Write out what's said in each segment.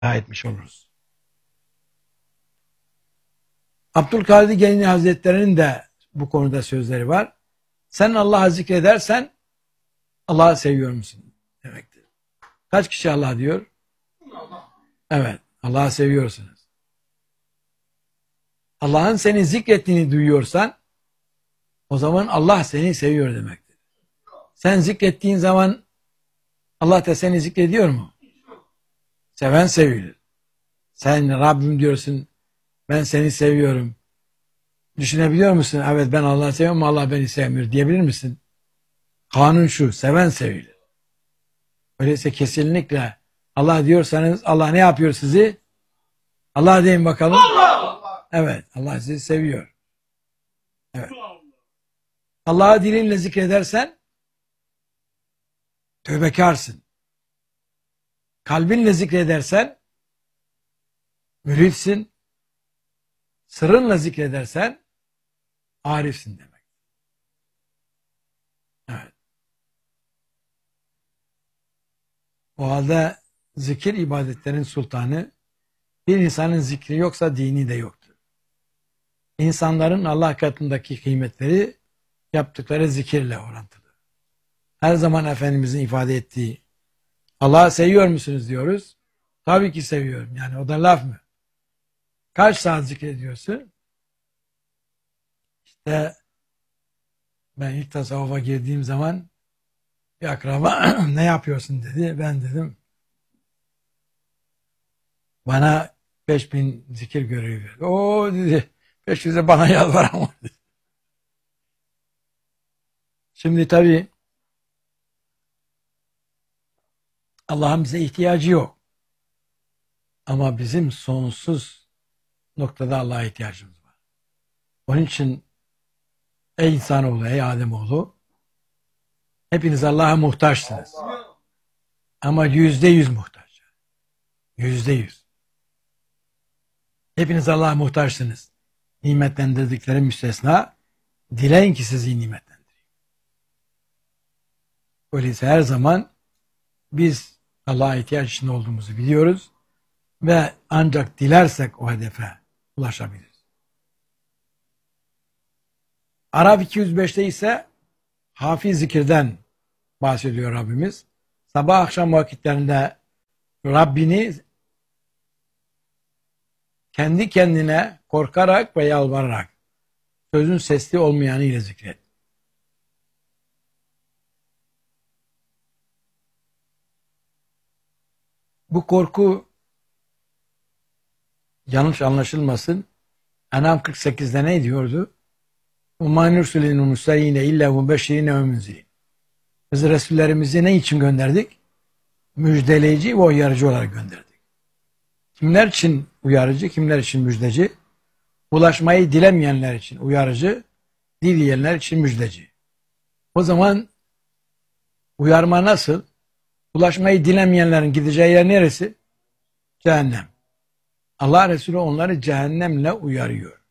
etmiş oluruz. Abdülkadir Geylani Hazretleri'nin de bu konuda sözleri var. Sen Allah'ı zikredersen Allah'ı seviyor musun demektir. Kaç kişi Allah diyor? Evet, Allah'ı seviyorsunuz. Allah'ın seni zikrettiğini duyuyorsan o zaman Allah seni seviyor demektir. Sen zikrettiğin zaman Allah da seni zikrediyor mu? Seven sevilir. Sen Rabbim diyorsun, ben seni seviyorum. Düşünebiliyor musun? Evet, ben Allah'ı seviyorum ama Allah beni sevmiyor diyebilir misin? Kanun şu, seven sevilir. Öyleyse kesinlikle Allah diyorsanız Allah ne yapıyor sizi? Allah deyin bakalım. Allah! Evet, Allah sizi seviyor. Evet. Allah'ı dilinle zikredersen tövbekarsın. Kalbinle zikredersen müritsin. Sırrınla zikredersen arifsin demek. Evet. O halde zikir ibadetlerin sultanı, bir insanın zikri yoksa dini de yoktur. İnsanların Allah katındaki kıymetleri yaptıkları zikirle orantılı. Her zaman Efendimizin ifade ettiği Allah'ı seviyor musunuz diyoruz. Tabii ki seviyorum. Yani o da laf mı? Kaç saat zikrediyorsun? İşte ben ilk tasavvufa girdiğim zaman bir akraba ne yapıyorsun dedi. Ben dedim bana 5000 zikir görevi verdi. O dedi 500'e bana yalvaran var dedi. Şimdi tabii Allah'ın bize ihtiyacı yok. Ama bizim sonsuz noktada Allah'a ihtiyacımız var. Onun için ey insanoğlu, ey Ademoğlu, hepiniz Allah'a muhtaçsınız. Ama %100 muhtaç. %100. Hepiniz Allah'a muhtaçsınız. Nimetlendirdikleri müstesna, dileyin ki sizi nimetlendireyim. Öyleyse her zaman biz Allah'a ihtiyaç içinde olduğumuzu biliyoruz ve ancak dilersek o hedefe ulaşabiliriz. Araf 205'te ise hafi zikirden bahsediyor Rabbimiz. Sabah akşam vakitlerinde Rabbini kendi kendine korkarak ve yalvararak sözün sesli olmayanı ile zikret. Bu korku yanlış anlaşılmasın. En'am 48'de ne diyordu? وَمَا نُرْسُلِنُ مُسَيِّنَ اِلَّا مُبَشِّرِينَ وَمُنْزِرِينَ Biz Resullerimizi ne için gönderdik? Müjdeleyici ve uyarıcı olarak gönderdik. Kimler için uyarıcı, kimler için müjdeci? Ulaşmayı dilemeyenler için uyarıcı, dileyenler için müjdeci. O zaman uyarma nasıl? Ulaşmayı dilemeyenlerin gideceği yer neresi? Cehennem. Allah Resulü onları cehennemle uyarıyor.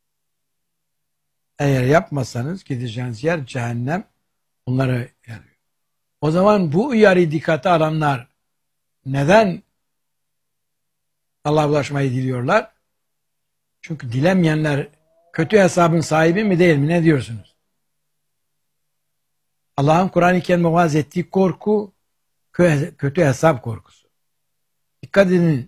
Eğer yapmasanız gideceğiniz yer cehennem, onları uyarıyor. O zaman bu uyarıyı dikkate alanlar neden Allah'a ulaşmayı diliyorlar? Çünkü dilemeyenler kötü hesabın sahibi mi değil mi? Ne diyorsunuz? Allah'ın Kur'an-ı Kerim'e vaaz ettiği korku kötü hesap korkusu. Dikkat edin.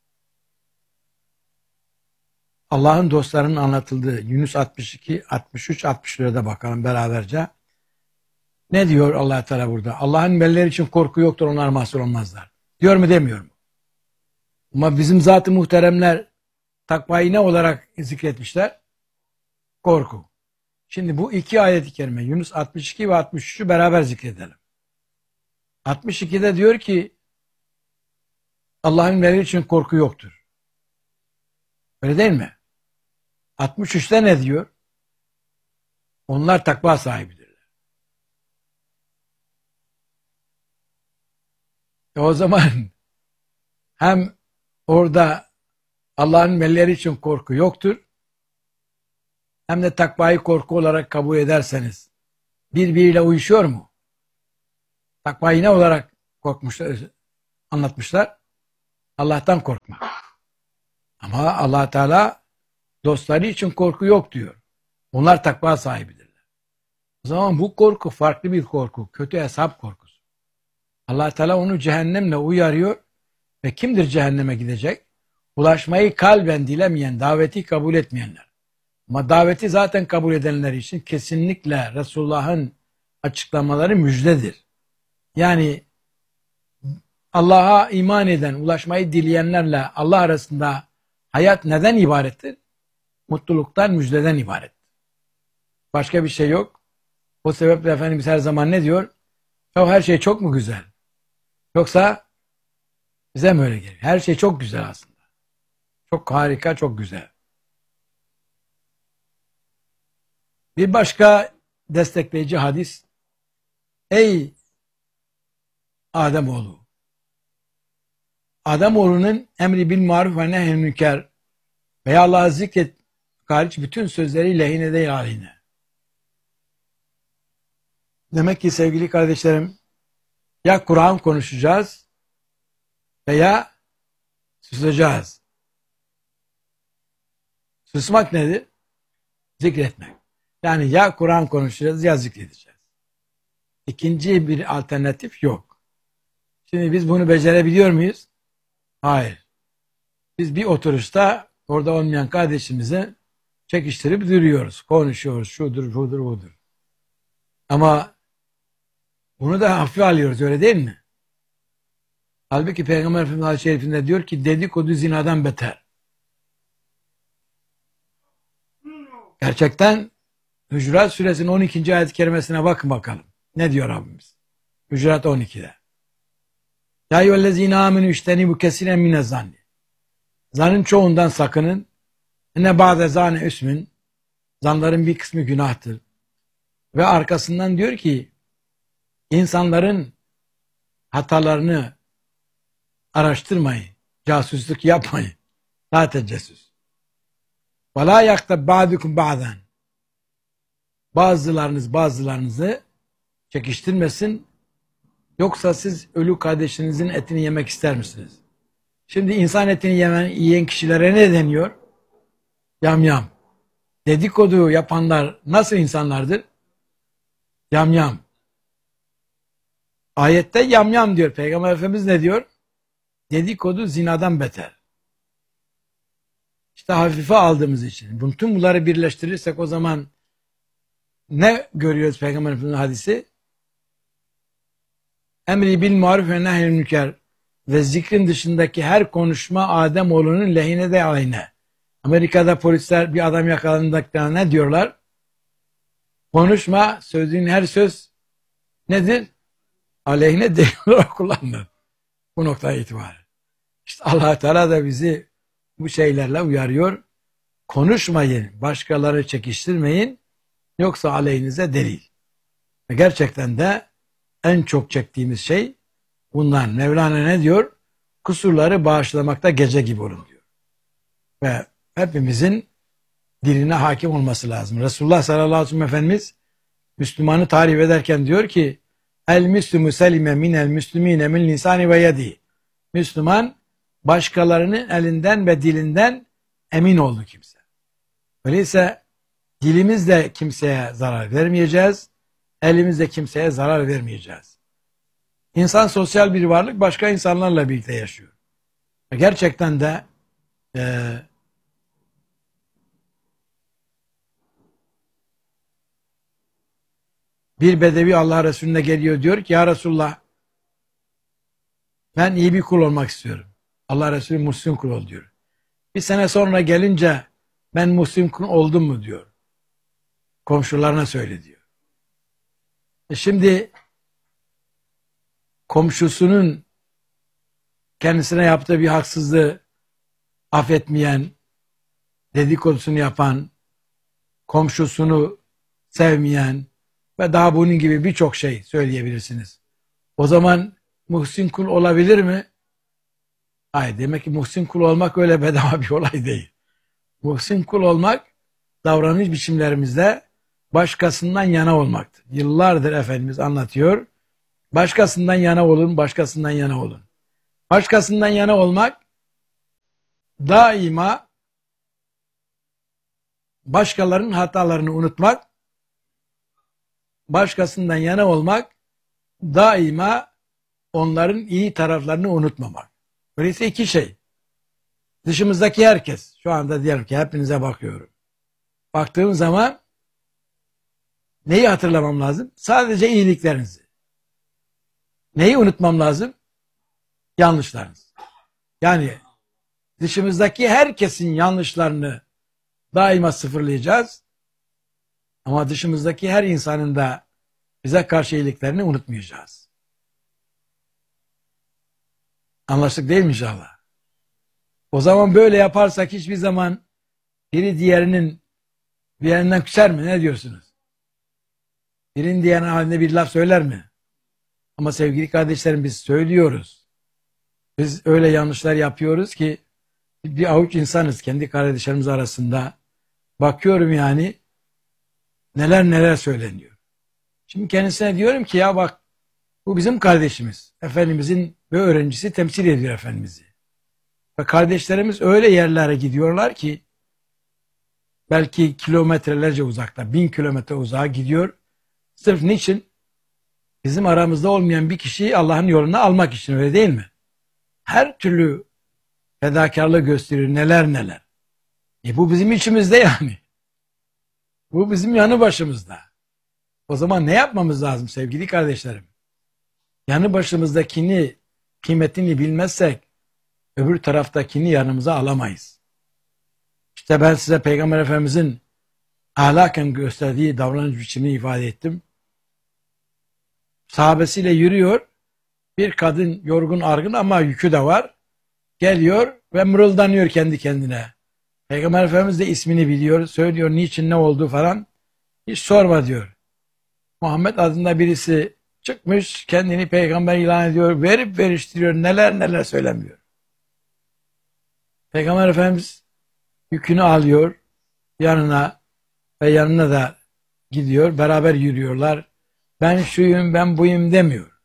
Allah'ın dostlarının anlatıldığı Yunus 62, 63, 64'e bakalım beraberce. Ne diyor Allah Teala burada? Allah'ın melleri için korku yoktur, onlar mahsur olmazlar. Diyor mu demiyor mu? Ama bizim zat-ı muhteremler takvayı ne olarak zikretmişler? Korku. Şimdi bu iki ayet-i kerime Yunus 62 ve 63'ü beraber zikredelim. 62'de diyor ki Allah'ın melleri için korku yoktur. Öyle değil mi? 63'te ne diyor? Onlar takva sahibidirler. O zaman hem orada Allah'ın melleri için korku yoktur, hem de takvayı korku olarak kabul ederseniz birbiriyle uyuşuyor mu? Takvayı ne olarak korkmuşlar, anlatmışlar? Allah'tan korkmak. Ama Allah Teala dostları için korku yok diyor. Onlar takva sahibidirler. O zaman bu korku farklı bir korku. Kötü hesap korkusu. Allah Teala onu cehennemle uyarıyor ve kimdir cehenneme gidecek? Ulaşmayı kalben dilemeyen, daveti kabul etmeyenler. Ama daveti zaten kabul edenler için kesinlikle Resulullah'ın açıklamaları müjdedir. Yani Allah'a iman eden, ulaşmayı dileyenlerle Allah arasında hayat neden ibarettir? Mutluluktan, müjdeden ibaret. Başka bir şey yok. O sebeple Efendimiz her zaman ne diyor? Ya her şey çok mu güzel? Yoksa bize mi öyle geliyor? Her şey çok güzel aslında. Çok harika, çok güzel. Bir başka destekleyici hadis. Ey Ademoğlu! Ademoğlunun emri bil maruf ve nehy münker veya Allah'ı zikret hariç bütün sözleri lehine değil aleyhine. Demek ki sevgili kardeşlerim, ya Kur'an konuşacağız veya susacağız. Susmak nedir? Zikretmek. Yani ya Kur'an konuşacağız ya zikredeceğiz. İkinci bir alternatif yok. Şimdi biz bunu becerebiliyor muyuz? Hayır. Biz bir oturuşta orada olmayan kardeşimizi çekiştirip duruyoruz. Konuşuyoruz. Şudur, budur, budur. Ama bunu da hafife alıyoruz, öyle değil mi? Halbuki Peygamber Efendimiz Hadis-i Şerif'inde diyor ki dedikodu zinadan beter. Gerçekten Hucurat Suresinin 12. ayet-i kerimesine bakın bakalım. Ne diyor Rabbimiz? Hucurat 12'de. Ya eyyühellezine amenü iştenibu kesiren mine zanni. Zanın çoğundan sakının. Ne ba'de zane üsmün. Zanların bir kısmı günahtır. Ve arkasından diyor ki insanların hatalarını araştırmayın. Casusluk yapmayın. La tecessüs. Ve la yaktab ba'dukum ba'dan. Bazılarınızı çekiştirmesin. Yoksa siz ölü kardeşinizin etini yemek ister misiniz? Şimdi insan etini yiyen kişilere ne deniyor? Yamyam. Dedikodu yapanlar nasıl insanlardır? Yamyam. Ayette yamyam diyor. Peygamber Efendimiz ne diyor? Dedikodu zinadan beter. İşte hafife aldığımız için. Bütün bunları birleştirirsek o zaman ne görüyoruz Peygamber Efendimiz'in hadisi? Emri bil maruf ve nehy'l münker ve zikrin dışındaki her konuşma Ademoğlunun lehine de aleyhine. Amerika'da polisler bir adam yakalandıklarında ne diyorlar? Konuşma, söylediğin her söz nedir? Aleyhine delil olarak kullanılır. Bu noktaya itibaren. İşte Allah Teala da bizi bu şeylerle uyarıyor. Konuşmayın, başkaları çekiştirmeyin, yoksa aleyhinize delil. Ve gerçekten de en çok çektiğimiz şey bundan. Mevlana ne diyor? Kusurları bağışlamakta gece gibi olun diyor. Ve hepimizin diline hakim olması lazım. Resulullah sallallahu aleyhi ve sellem Efendimiz Müslümanı tarif ederken diyor ki el müslümü selime minel müslümine min lisani ve yedi. Müslüman başkalarının elinden ve dilinden emin oldu kimse. Öyleyse dilimizle kimseye zarar vermeyeceğiz. Elimizle kimseye zarar vermeyeceğiz. İnsan sosyal bir varlık, başka insanlarla birlikte yaşıyor. Ve gerçekten de bir bedevi Allah Resulüne geliyor, diyor ki ya Resulullah ben iyi bir kul olmak istiyorum. Allah Resulü muhsin kul ol diyor. Bir sene sonra gelince ben muhsin kul oldum mu diyor. Komşularına söyle diyor. Şimdi komşusunun kendisine yaptığı bir haksızlığı affetmeyen, dedikodusunu yapan, komşusunu sevmeyen ve daha bunun gibi birçok şey söyleyebilirsiniz. O zaman muhsin kul olabilir mi? Hayır, demek ki muhsin kul olmak öyle bedava bir olay değil. Muhsin kul olmak davranış biçimlerimizde başkasından yana olmaktır. Yıllardır Efendimiz anlatıyor. Başkasından yana olun, başkasından yana olun. Başkasından yana olmak daima başkalarının hatalarını unutmak, başkasından yana olmak, daima onların iyi taraflarını unutmamak. Öyleyse iki şey. Dışımızdaki herkes, şu anda diyelim ki hepinize bakıyorum. Baktığım zaman neyi hatırlamam lazım? Sadece iyiliklerinizi. Neyi unutmam lazım? Yanlışlarınızı. Yani dışımızdaki herkesin yanlışlarını daima sıfırlayacağız. Ama dışımızdaki her insanın da bize karşı iyiliklerini unutmayacağız. Anlaştık değil mi inşallah? O zaman böyle yaparsak hiçbir zaman biri diğerinin bir yerinden küser mi? Ne diyorsunuz? Birinin diğerinin halinde bir laf söyler mi? Ama sevgili kardeşlerim biz söylüyoruz. Biz öyle yanlışlar yapıyoruz ki bir avuç insanız kendi kardeşlerimiz arasında. Bakıyorum yani neler neler söyleniyor. Şimdi kendisine diyorum ki ya bak bu bizim kardeşimiz. Efendimizin bir öğrencisi temsil ediyor Efendimiz'i. Ve kardeşlerimiz öyle yerlere gidiyorlar ki belki kilometrelerce uzakta, 1000 kilometre uzağa gidiyor. Sırf niçin? Bizim aramızda olmayan bir kişiyi Allah'ın yoluna almak için, öyle değil mi? Her türlü fedakarlığı gösteriyor, neler neler. Bu bizim içimizde yani. Bu bizim yanı başımızda. O zaman ne yapmamız lazım sevgili kardeşlerim? Yanı başımızdakini, kıymetini bilmezsek öbür taraftakini yanımıza alamayız. İşte ben size Peygamber Efendimizin ahlaken gösterdiği davranış biçimini ifade ettim. Sahabesiyle yürüyor. Bir kadın yorgun argın ama yükü de var. Geliyor ve mırıldanıyor kendi kendine. Peygamber Efendimiz de ismini biliyor. Söylüyor niçin ne oldu falan. Hiç sorma diyor. Muhammed adında birisi çıkmış kendini peygamber ilan ediyor. Verip veriştiriyor. Neler neler söylemiyor. Peygamber Efendimiz yükünü alıyor yanına ve yanına da gidiyor. Beraber yürüyorlar. Ben şuyum ben buyum demiyor.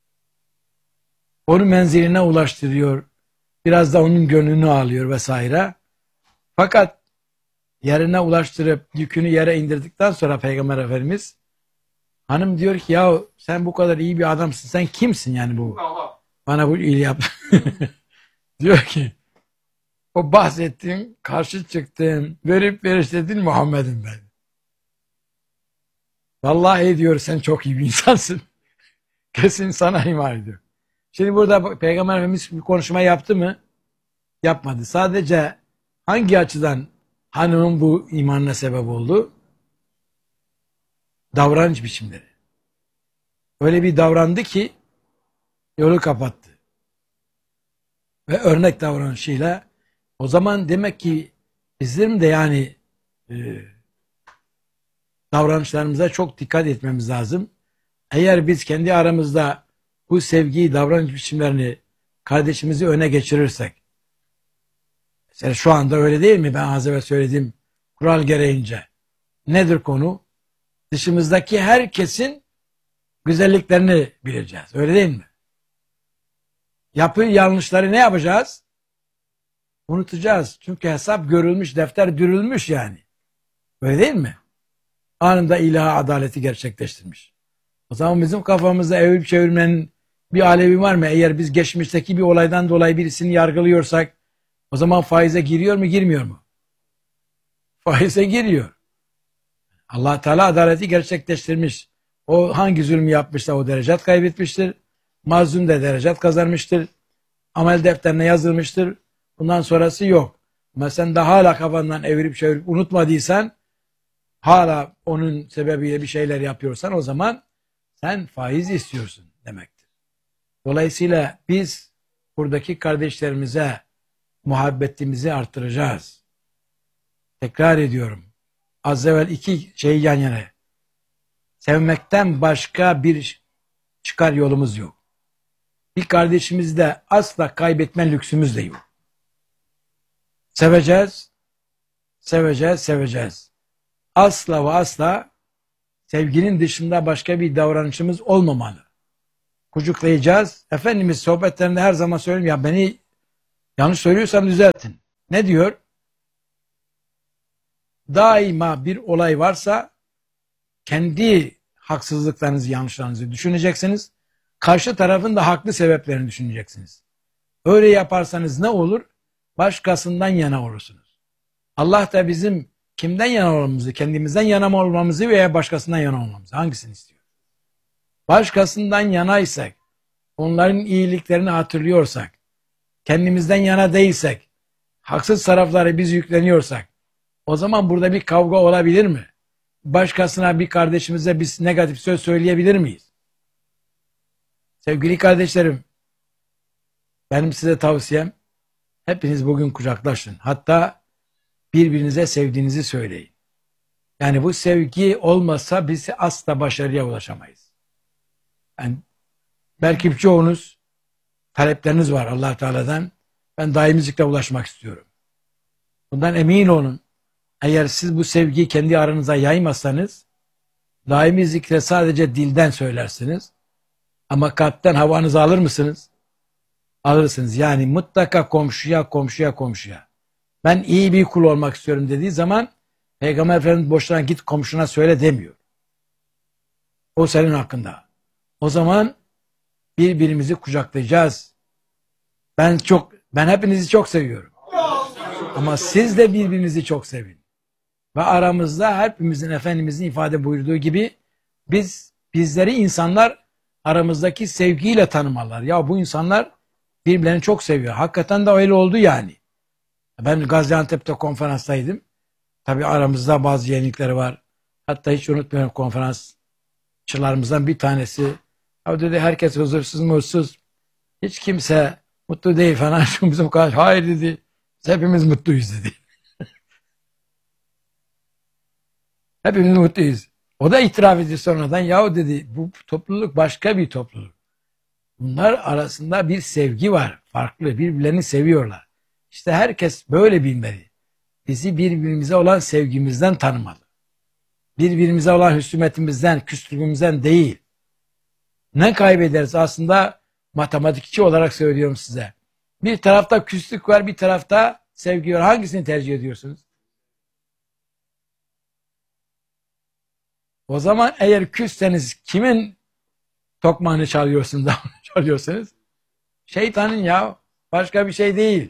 Onu menziline ulaştırıyor. Biraz da onun gönlünü alıyor vesaire. Fakat yerine ulaştırıp yükünü yere indirdikten sonra Peygamber Efendimiz hanım diyor ki ya sen bu kadar iyi bir adamsın. Sen kimsin yani bu? Bana bu iyiliği yap. Diyor ki o bahsettiğin, karşı çıktığın, verip veriştirdiğin Muhammed'im ben. Vallahi diyor sen çok iyi bir insansın. Kesin sana iman ediyor. Şimdi burada Peygamber Efendimiz bir konuşma yaptı mı? Yapmadı. Sadece hangi açıdan hanımın bu imanına sebep oldu? Davranış biçimleri. Öyle bir davrandı ki yolu kapattı. Ve örnek davranışıyla o zaman demek ki bizim de yani davranışlarımıza çok dikkat etmemiz lazım. Eğer biz kendi aramızda bu sevgiyi, davranış biçimlerini kardeşimizi öne geçirirsek, mesela şu anda öyle değil mi? Ben az evvel söylediğim kural gereğince. Nedir konu? Dışımızdaki herkesin güzelliklerini bileceğiz. Öyle değil mi? Yapı yanlışları ne yapacağız? Unutacağız. Çünkü hesap görülmüş, defter dürülmüş yani. Öyle değil mi? Anında ilahi adaleti gerçekleştirmiş. O zaman bizim kafamızda evirip çevirmenin bir alevi var mı? Eğer biz geçmişteki bir olaydan dolayı birisini yargılıyorsak o zaman faize giriyor mu girmiyor mu? Faize giriyor. Allah Teala adaleti gerçekleştirmiş. O hangi zulmü yapmışsa o derecat kaybetmiştir. Mazlum da derecat kazanmıştır. Amel defterine yazılmıştır. Bundan sonrası yok. Ama sen de hala kafandan evirip çevirip unutmadıysan, hala onun sebebiyle bir şeyler yapıyorsan o zaman sen faiz istiyorsun demektir. Dolayısıyla biz buradaki kardeşlerimize muhabbetimizi artıracağız. Tekrar ediyorum. Az evvel iki şey yan yana. Sevmekten başka bir çıkar yolumuz yok. Bir kardeşimizi de asla kaybetme lüksümüz de yok. Seveceğiz, seveceğiz, seveceğiz. Asla ve asla sevginin dışında başka bir davranışımız olmamalı. Kucuklayacağız. Efendimiz sohbetlerinde her zaman söylüyor ya beni yanlış söylüyorsam düzeltin. Ne diyor? Daima bir olay varsa kendi haksızlıklarınızı, yanlışlarınızı düşüneceksiniz. Karşı tarafın da haklı sebeplerini düşüneceksiniz. Öyle yaparsanız ne olur? Başkasından yana olursunuz. Allah da bizim kimden yana olmamızı, kendimizden yana olmamızı veya başkasından yana olmamızı hangisini istiyor? Başkasından yanaysak, onların iyiliklerini hatırlıyorsak, kendimizden yana değilsek, haksız tarafları biz yükleniyorsak, o zaman burada bir kavga olabilir mi? Başkasına, bir kardeşimize biz negatif söz söyleyebilir miyiz? Sevgili kardeşlerim, benim size tavsiyem, hepiniz bugün kucaklaşın. Hatta birbirinize sevdiğinizi söyleyin. Yani bu sevgi olmasa biz asla başarıya ulaşamayız. Yani belki çoğunuz talepleriniz var Allah Teala'dan. Ben daimi zikre ulaşmak istiyorum. Bundan emin olun. Eğer siz bu sevgiyi kendi aranıza yaymazsanız, daimi zikre sadece dilden söylersiniz. Ama kalpten havanızı alır mısınız? Alırsınız. Yani mutlaka komşuya. Ben iyi bir kul olmak istiyorum dediği zaman Peygamber Efendimiz boşuna git komşuna söyle demiyor. O senin hakkında. O zaman birbirimizi kucaklayacağız. Ben hepinizi çok seviyorum. Ama siz de birbirinizi çok sevin. Ve aramızda hepimizin Efendimizin ifade buyurduğu gibi bizleri insanlar aramızdaki sevgiyle tanımalılar. Ya bu insanlar birbirlerini çok seviyor. Hakikaten de öyle oldu yani. Ben Gaziantep'te konferanstaydım. Tabii aramızda bazı yenilikleri var. Hatta hiç unutmuyorum, konferansçılarımızdan bir tanesi. Ya dedi, herkes huzursuz mutsuz. Hiç kimse mutlu değil falan. Şu bizim karşı. Hayır dedi. Biz hepimiz mutluyuz dedi. Hepimiz mutluyuz. O da itiraf etti sonradan. Yahu dedi, bu topluluk başka bir topluluk. Bunlar arasında bir sevgi var. Farklı. Birbirlerini seviyorlar. İşte herkes böyle bilmeli. Bizi birbirimize olan sevgimizden tanımalı. Birbirimize olan husumetimizden, küslüğümüzden değil. Ne kaybederiz aslında, matematikçi olarak söylüyorum size. Bir tarafta küslük var, bir tarafta sevgi var. Hangisini tercih ediyorsunuz? O zaman eğer küsseniz kimin tokmağını çalıyorsunuz, çalıyorsunuz? Şeytanın ya. Başka bir şey değil.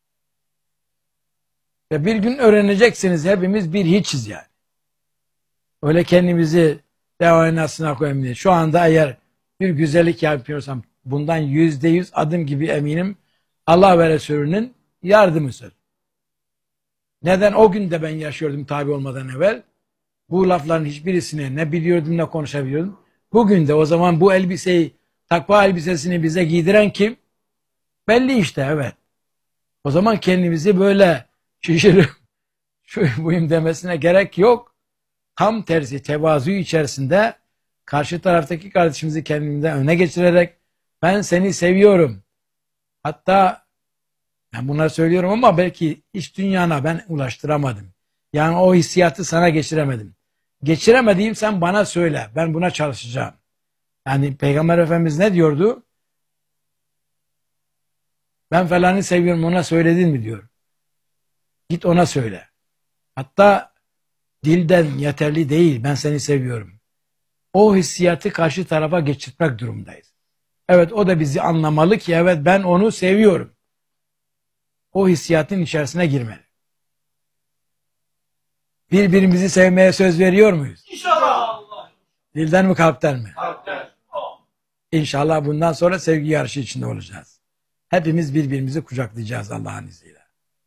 Ve bir gün öğreneceksiniz, hepimiz bir hiçiz yani. Öyle kendimizi devanasına koymayın. Şu anda eğer bir güzellik yapıyorsam bundan %100 adım gibi eminim, Allah ve Resulü'nün yardımı söz. Neden? O gün de ben yaşıyordum tabi olmadan evvel. Bu lafların hiçbirisini ne biliyordum ne konuşabiliyordum. Bugün de o zaman bu elbiseyi, takva elbisesini bize giydiren kim? Belli işte, evet. O zaman kendimizi böyle şişirip şu buyum demesine gerek yok. Tam tersi, tevazu içerisinde karşı taraftaki kardeşimizi kendimizden öne geçirerek ben seni seviyorum. Hatta ben bunları söylüyorum ama belki iç dünyana ben ulaştıramadım. Yani o hissiyatı sana geçiremedim. Geçiremediğim sen bana söyle. Ben buna çalışacağım. Yani Peygamber Efendimiz ne diyordu? Ben falanı seviyorum, ona söyledin mi diyor. Git ona söyle. Hatta dilden yeterli değil, ben seni seviyorum. O hissiyatı karşı tarafa geçirmek durumundayız. Evet, o da bizi anlamalı ki evet ben onu seviyorum. O hissiyatın içerisine girmeli. Birbirimizi sevmeye söz veriyor muyuz? İnşallah. Dilden mi, kalpten mi? Kalpten. İnşallah bundan sonra sevgi yarışı içinde olacağız. Hepimiz birbirimizi kucaklayacağız Allah'ın izniyle.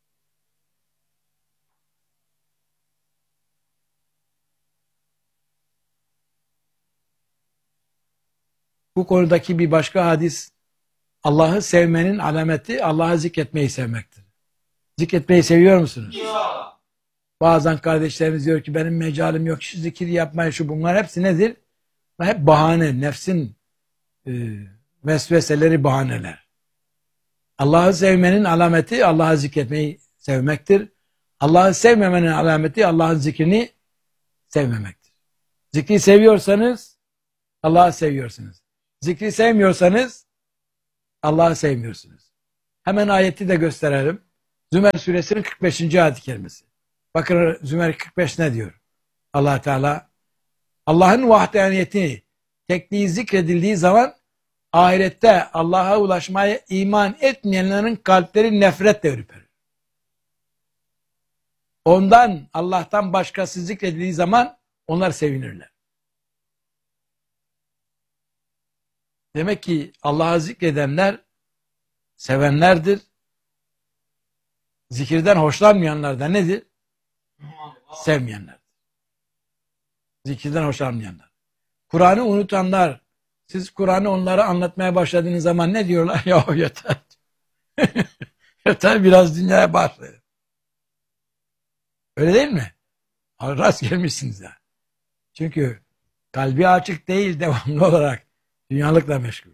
Bu konudaki bir başka hadis, Allah'ı sevmenin alameti Allah'ı zikretmeyi sevmektir. Zikretmeyi seviyor musunuz? İnşallah. Bazen kardeşlerimiz diyor ki benim mecalim yok, şu zikir yapmayın, şu bunlar hepsi nedir? Hep bahane, nefsin vesveseleri, bahaneler. Allah'ı sevmenin alameti Allah'ı zikretmeyi sevmektir. Allah'ı sevmemenin alameti Allah'ın zikrini sevmemektir. Zikri seviyorsanız Allah'ı seviyorsunuz. Zikri sevmiyorsanız Allah'ı sevmiyorsunuz. Hemen ayeti de gösterelim. Zümer suresinin 45. ayet-i kerimesi. Bakın Zümer 45 ne diyor? Allah Teala Allah'ın vahdaniyetini, tekliği zikredildiği zaman ahirette Allah'a ulaşmaya iman etmeyenlerin kalpleri nefretle ürper. Ondan, Allah'tan başkası zikredildiği zaman onlar sevinirler. Demek ki Allah'ı zikredenler sevenlerdir. Zikirden hoşlanmayanlar da nedir? Sevmeyenler. Zikirden hoşlanmayanlar. Kur'an'ı unutanlar, siz Kur'an'ı onlara anlatmaya başladığınız zaman ne diyorlar? Ya yeter. Yeter biraz dünyaya başlayın. Öyle değil mi? Rast gelmişsiniz ya. Çünkü kalbi açık değil, devamlı olarak dünyalıkla meşgul.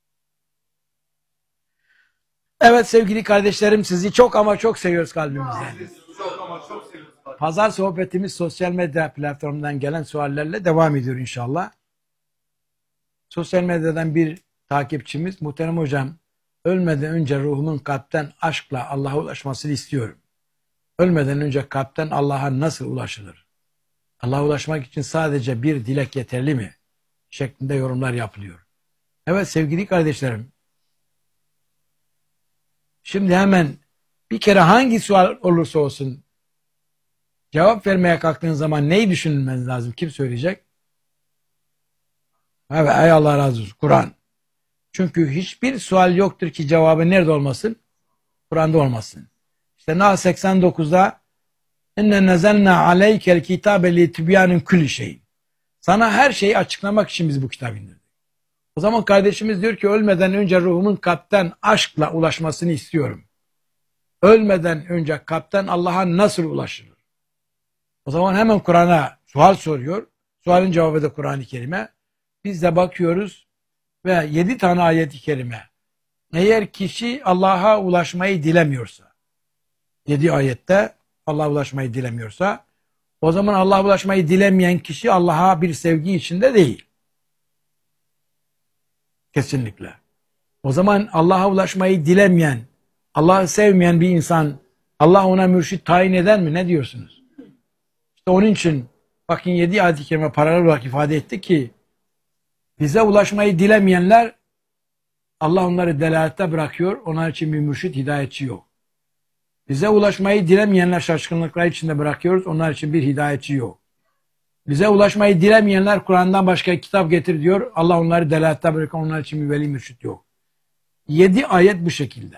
Evet sevgili kardeşlerim, sizi çok ama çok seviyoruz kalbimizden. Pazar sohbetimiz sosyal medya platformundan gelen suallerle devam ediyor inşallah. Sosyal medyadan bir takipçimiz, muhterem hocam, ölmeden önce ruhumun kalpten aşkla Allah'a ulaşmasını istiyorum. Ölmeden önce kalpten Allah'a nasıl ulaşılır? Allah'a ulaşmak için sadece bir dilek yeterli mi? Şeklinde yorumlar yapılıyor. Evet sevgili kardeşlerim, şimdi hemen bir kere hangi sual olursa olsun cevap vermeye kalktığın zaman neyi düşünmeniz lazım? Kim söyleyecek? Evet, ey Allah razı olsun. Kur'an. Çünkü hiçbir sual yoktur ki cevabı nerede olmasın? Kur'an'da olmasın. İşte Nahl 89'da İnne nezelna aleykel kitabe li tibyanin kulli şeyin. Sana her şeyi açıklamak için biz bu kitabı indirdik. O zaman kardeşimiz diyor ki ölmeden önce ruhumun kalpten aşkla ulaşmasını istiyorum. Ölmeden önce kalpten Allah'a nasıl ulaşılır? O zaman hemen Kur'an'a sual soruyor. Sualin cevabı da Kur'an-ı Kerim'e. Biz de bakıyoruz ve 7 tane ayet-i kerime. Eğer kişi Allah'a ulaşmayı dilemiyorsa, 7 ayette Allah'a ulaşmayı dilemiyorsa, o zaman Allah'a ulaşmayı dilemeyen kişi Allah'a bir sevgi içinde değil. Kesinlikle. O zaman Allah'a ulaşmayı dilemeyen, Allah'ı sevmeyen bir insan, Allah ona mürşit tayin eder mi? Ne diyorsunuz? İşte onun için bakın 7 ayet-i kerime paralel olarak ifade etti ki bize ulaşmayı dilemeyenler Allah onları delalette bırakıyor. Onlar için bir mürşit, hidayetçi yok. Bize ulaşmayı dilemeyenler şaşkınlıklar içinde bırakıyoruz. Onlar için bir hidayetçi yok. Bize ulaşmayı dilemeyenler Kur'an'dan başka kitap getir diyor. Allah onları delalette bırakıyor. Onlar için bir veli mürşit yok. 7 ayet bu şekilde.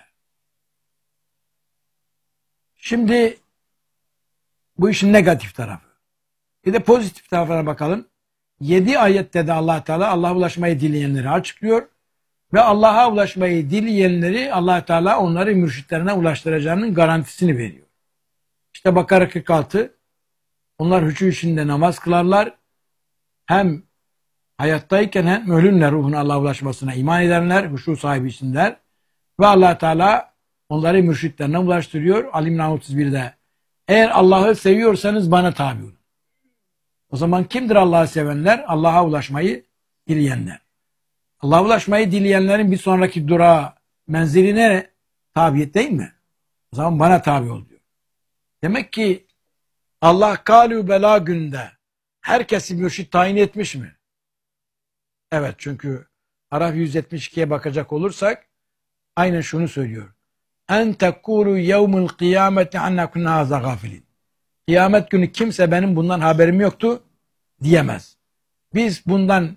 Şimdi bu işin negatif tarafı. Bir de pozitif tarafına bakalım. 7 ayette de Allah Teala Allah'a ulaşmayı dileyenleri açıklıyor. Ve Allah'a ulaşmayı dileyenleri Allah Teala onları mürşitlerine ulaştıracağının garantisini veriyor. İşte Bakara 46. Onlar huşu içinde namaz kılarlar. Hem hayattayken hem ölümle ruhuna Allah'a ulaşmasına iman ederler. Huşu sahibi içinler. Ve Allah Teala onları mürşitlerine ulaştırıyor. Ali İmran 31'de eğer Allah'ı seviyorsanız bana tabi olun. O zaman kimdir Allah'ı sevenler? Allah'a ulaşmayı dileyenler. Allah'a ulaşmayı dileyenlerin bir sonraki durağı menziline tabiyet değil mi? O zaman bana tabi ol diyor. Demek ki Allah kâlû belâ günde herkesi mürşit tayin etmiş mi? Evet, çünkü Araf 172'ye bakacak olursak aynen şunu söylüyor. En tekûlû yevmul kıyameti anna kunna hâzâ gâfilin. Kıyamet günü kimse benim bundan haberim yoktu diyemez. Biz bundan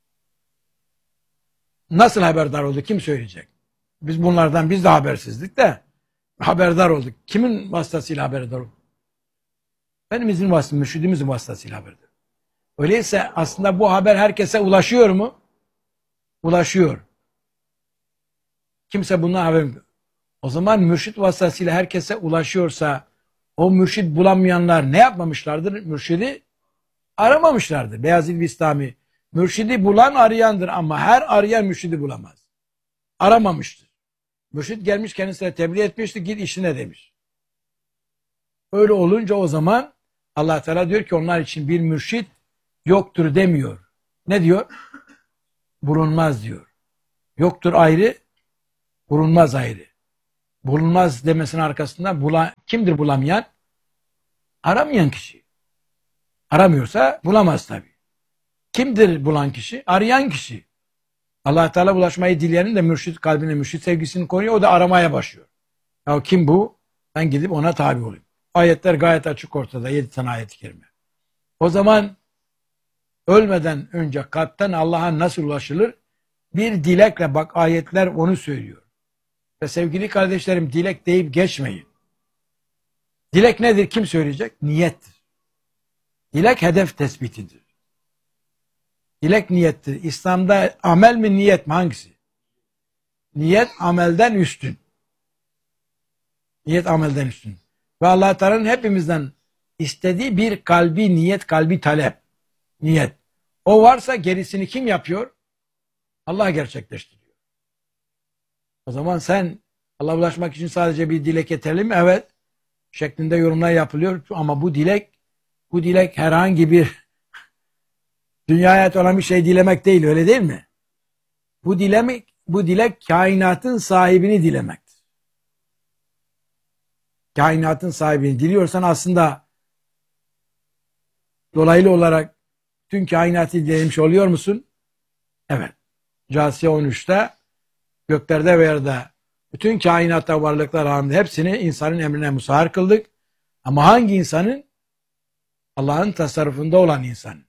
nasıl haberdar olduk? Kim söyleyecek? Biz bunlardan biz de habersizdik de haberdar olduk. Kimin vasıtasıyla haberdar olduk? Benimizin vasıtasıyla, mürşidimizin vasıtasıyla haberdar. Öyleyse aslında bu haber herkese ulaşıyor mu? Ulaşıyor. Kimse bundan haber yok. O zaman mürşid vasıtasıyla herkese ulaşıyorsa o mürşid bulamayanlar ne yapmamışlardır? Mürşidi aramamışlardır. Beyazıt Bistami mürşidi bulan arayandır ama her arayan mürşidi bulamaz. Aramamıştır. Mürşid gelmiş kendisine tebliğ etmiştir, git işine demiş. Öyle olunca o zaman Allah Teala diyor ki onlar için bir mürşid yoktur demiyor. Ne diyor? Bulunmaz diyor. Yoktur ayrı, bulunmaz ayrı. Bulunmaz demesinin arkasında kimdir bulamayan? Aramayan kişi. Aramıyorsa bulamaz tabii. Kimdir bulan kişi? Arayan kişi. Allah Teala ulaşmayı dileyenin de mürşit kalbine mürşit sevgisini koruyor. O da aramaya başlıyor. Ya kim bu? Ben gidip ona tabi olayım. Ayetler gayet açık ortada. 7 tane ayet-i kerime. O zaman ölmeden önce kalpten Allah'a nasıl ulaşılır? Bir dilekle, bak ayetler onu söylüyor. Ve sevgili kardeşlerim, dilek deyip geçmeyin. Dilek nedir? Kim söyleyecek? Niyettir. Dilek hedef tespitidir. Dilek niyettir. İslam'da amel mi niyet mi, hangisi? Niyet amelden üstün. Niyet amelden üstün. Ve Allah Teala'nın hepimizden istediği bir kalbi niyet, kalbi talep. Niyet. O varsa gerisini kim yapıyor? Allah gerçekleştiriyor. O zaman sen Allah'a ulaşmak için sadece bir dilek yeterli mi? Evet. Şeklinde yorumlar yapılıyor ama bu dilek herhangi bir dünyaya ait olan bir şey dilemek değil, öyle değil mi? Bu dilek kainatın sahibini dilemektir. Kainatın sahibini diliyorsan aslında dolaylı olarak tüm kainatı dilemiş oluyor musun? Evet. Câsiye 13'te göklerde ve yerde bütün kainatta varlıklar halinde hepsini insanın emrine musahhar kıldık. Ama hangi insanın? Allah'ın tasarrufunda olan insan.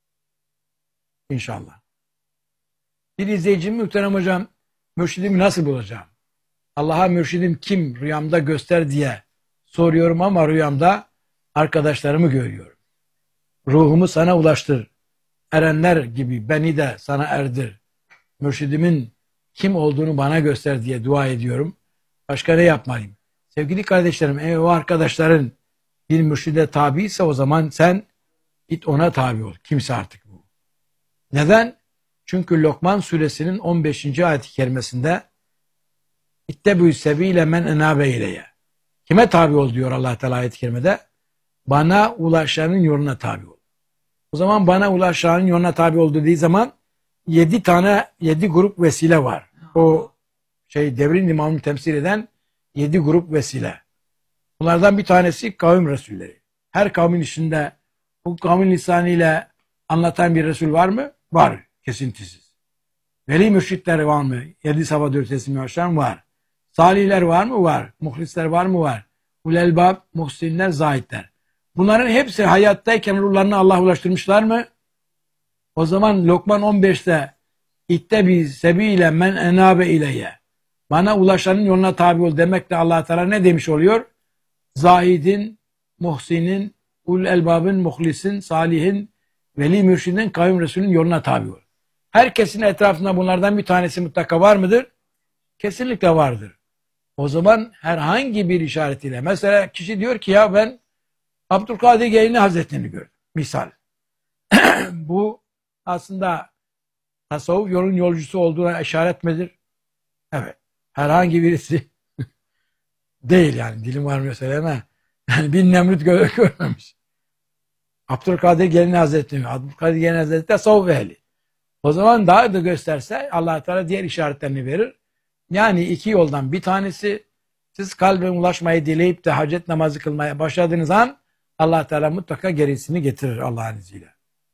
İnşallah. Bir izleyicim, muhterem hocam, mürşidimi nasıl bulacağım? Allah'a mürşidim kim? Rüyamda göster diye soruyorum ama rüyamda arkadaşlarımı görüyorum. Ruhumu sana ulaştır. Erenler gibi beni de sana erdir. Mürşidimin kim olduğunu bana göster diye dua ediyorum. Başka ne yapmalıyım? Sevgili kardeşlerim, eğer o arkadaşların bir mürşide tabi ise o zaman sen git ona tabi ol. Kimse artık bu. Neden? Çünkü Lokman suresinin 15. ayet-i kerimesinde İttebu sebile men enabe ileye. Kime tabi ol diyor Allah Teala ayet-i kerimede? Bana ulaşanın yoluna tabi ol. O zaman bana ulaşanın yoluna tabi ol dediği zaman 7 grup vesile var. O devrin imamını temsil eden 7 grup vesile. Bunlardan bir tanesi kavim resulleri. Her kavmin içinde bu kavmin lisanıyla anlatan bir resul var mı? Var. Kesintisiz. Veli mürşitler var mı? 7 safa 4 teslim yaşayan var. Salihler var mı? Var. Muhlisler var mı? Var. Ulelbab, muhsinler, zahitler. Bunların hepsi hayattayken ruhlarını Allah'a ulaştırmışlar mı? O zaman Lokman 15'te İttebi sebiyle men enabe ileye. Bana ulaşanın yoluna tabi ol demekle Allah Teala ne demiş oluyor? Zahidin, muhsinin, ul elbabın, muhlisin, salihin, veli mürşidin, kavim resulünün yoluna tabi ol. Herkesin etrafında bunlardan bir tanesi mutlaka var mıdır? Kesinlikle vardır. O zaman herhangi bir işaretiyle, mesela kişi diyor ki ya ben Abdülkadir Geylani Hazretleri'ni gördüm. Misal. Bu aslında tasavvuf yolun yolcusu olduğuna işaret midir? Evet. Herhangi birisi değil yani. Dilim var mı söyleme. Yani bir Nemrut görmemiş. Abdülkadir Geylani Hazretleri. Abdülkadir Geylani Hazretleri tasavvuf ehli. O zaman daha da gösterse Allah Teala diğer işaretlerini verir. Yani 2 yoldan bir tanesi, siz kalbe ulaşmayı dileyip de hacet namazı kılmaya başladığınız an Allah Teala mutlaka gerisini getirir Allah'ın izniyle.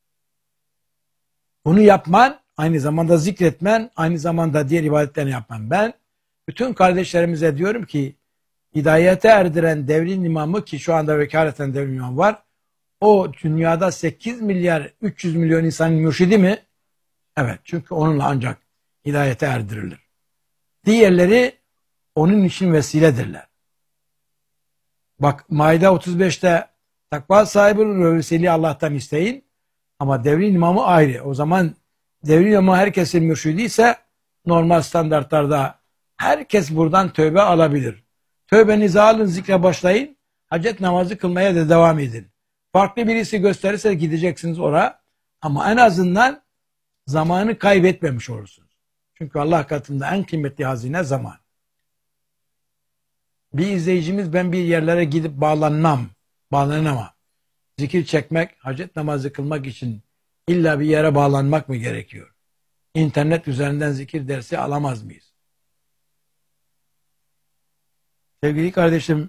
Bunu yapman, aynı zamanda zikretmen, aynı zamanda diğer ibadetlerini yapman. Ben bütün kardeşlerimize diyorum ki hidayete erdiren devrin imamı, ki şu anda vekaleten devrin imamı var. O dünyada 8 milyar 300 milyon insanın mürşidi mi? Evet, çünkü onunla ancak hidayete erdirilir. Diğerleri onun için vesiledirler. Bak Maide 35'te takva sahibi ve vesile Allah'tan isteyin. Ama devrin imamı ayrı. O zaman devrin imamı herkesin mürşidi ise normal standartlarda herkes buradan tövbe alabilir. Tövbenizi alın, zikre başlayın. Hacet namazı kılmaya da devam edin. Farklı birisi gösterirse gideceksiniz oraya. Ama en azından zamanı kaybetmemiş olursunuz. Çünkü Allah katında en kıymetli hazine zaman. Bir izleyicimiz, ben bir yerlere gidip bağlanamam. Zikir çekmek, hacet namazı kılmak için illa bir yere bağlanmak mı gerekiyor? İnternet üzerinden zikir dersi alamaz mıyız? Sevgili kardeşim,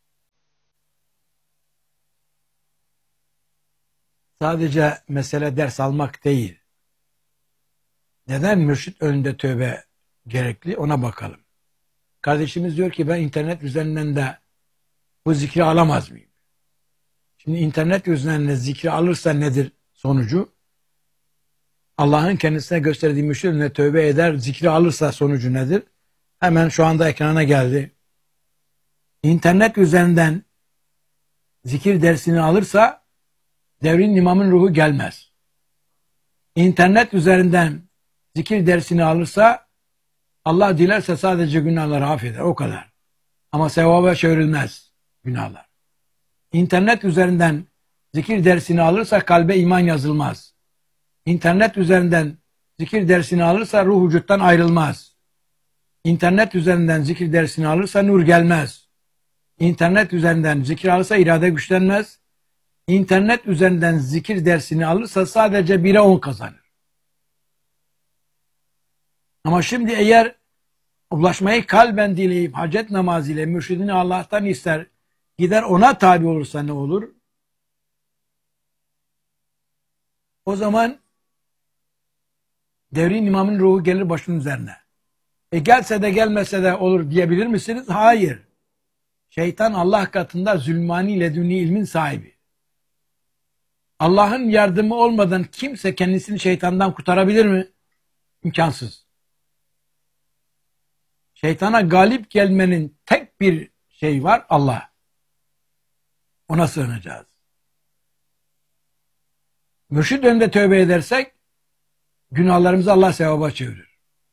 sadece mesele ders almak değil. Neden mürşit önünde tövbe gerekli, ona bakalım. Kardeşimiz diyor ki ben internet üzerinden de bu zikri alamaz mıyım? Şimdi internet üzerinden zikri alırsa nedir sonucu? Allah'ın kendisine gösterdiği mürşit önüne tövbe eder, zikri alırsa sonucu nedir? Hemen şu anda ekrana geldi. İnternet üzerinden zikir dersini alırsa devrin imamın ruhu gelmez. İnternet üzerinden zikir dersini alırsa Allah dilerse sadece günahları affeder. O kadar. Ama sevaba çevrilmez günahlar. İnternet üzerinden zikir dersini alırsa kalbe iman yazılmaz. İnternet üzerinden zikir dersini alırsa ruh vücuttan ayrılmaz. İnternet üzerinden zikir dersini alırsa nur gelmez. İnternet üzerinden zikir alırsa irade güçlenmez. İnternet üzerinden zikir dersini alırsa sadece 1'e 10 kazanır. Ama şimdi eğer ulaşmayı kalben dileyip hacet namazıyla mürşidini Allah'tan ister, gider ona tabi olursa ne olur? O zaman devrin imamın ruhu gelir başının üzerine. Gelse de gelmese de olur diyebilir misiniz? Hayır. Şeytan Allah katında zulmani leduni ilmin sahibi. Allah'ın yardımı olmadan kimse kendisini şeytandan kurtarabilir mi? İmkansız. Şeytana galip gelmenin tek bir şey var, Allah. Ona sığınacağız. Mürşid önünde tövbe edersek günahlarımızı Allah sevaba çevirir.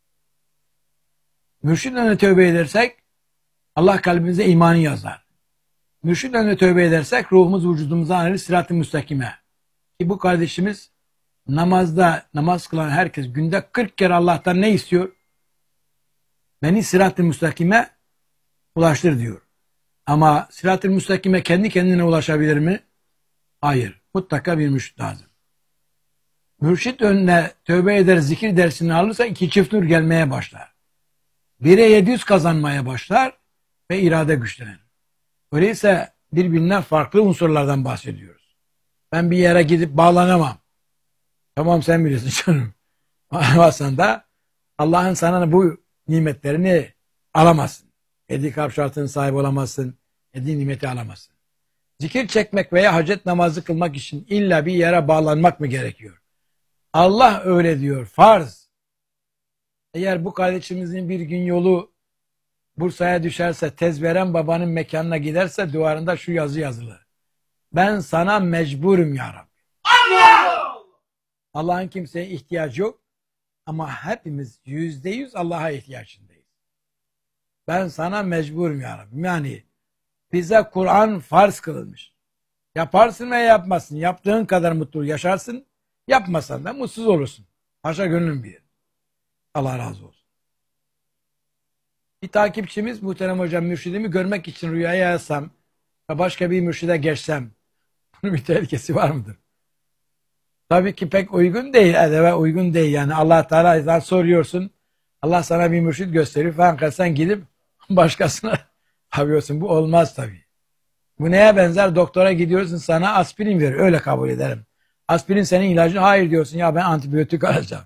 Mürşid önünde tövbe edersek Allah kalbimize imanı yazar. Mürşid önünde tövbe edersek ruhumuz vücudumuza ayrılır sırat-ı müstakime. Ki bu kardeşimiz namaz kılan herkes günde 40 kere Allah'tan ne istiyor? Beni sırat-ı müstakime ulaştır diyor. Ama sırat-ı müstakime kendi kendine ulaşabilir mi? Hayır. Mutlaka bir mürşid lazım. Mürşid önüne tövbe eder, zikir dersini alırsa 2 çift nur gelmeye başlar. 1'e 700 kazanmaya başlar ve irade güçlenir. Öyleyse birbirinden farklı unsurlardan bahsediyoruz. Ben bir yere gidip bağlanamam. Tamam sen biliyorsun canım. Bağlanamazsan da Allah'ın sana bu nimetlerini alamazsın. Yedi kalp şartının sahibi olamazsın. Yedi nimeti alamazsın. Zikir çekmek veya hacet namazı kılmak için illa bir yere bağlanmak mı gerekiyor? Allah öyle diyor. Farz. Eğer bu kardeşimizin bir gün yolu Bursa'ya düşerse, Tezveren babanın mekanına giderse duvarında şu yazı yazılı. Ben sana mecburum ya Rabbi. Allah'ın kimseye ihtiyacı yok ama hepimiz %100 Allah'a ihtiyacındayız. Ben sana mecburum ya Rabbi. Yani bize Kur'an farz kılınmış. Yaparsın veya yapmazsın. Yaptığın kadar mutlu yaşarsın. Yapmasan da mutsuz olursun. Paşa gönlüm bir. Allah razı olsun. Bir takipçimiz muhterem hocam mürşidimi görmek için rüyaya yazsam ve başka bir mürşide geçsem bunun bir tehlikesi var mıdır? Tabii ki pek uygun değil. Edebe uygun değil. Yani Allah Teala'dan soruyorsun. Allah sana bir mürşid gösteriyor falan. Sen gidip başkasına yapıyorsun. Bu olmaz tabii. Bu neye benzer? Doktora gidiyorsun sana aspirin veriyor. Öyle kabul ederim. Aspirin senin ilacın. Hayır diyorsun ya ben antibiyotik alacağım.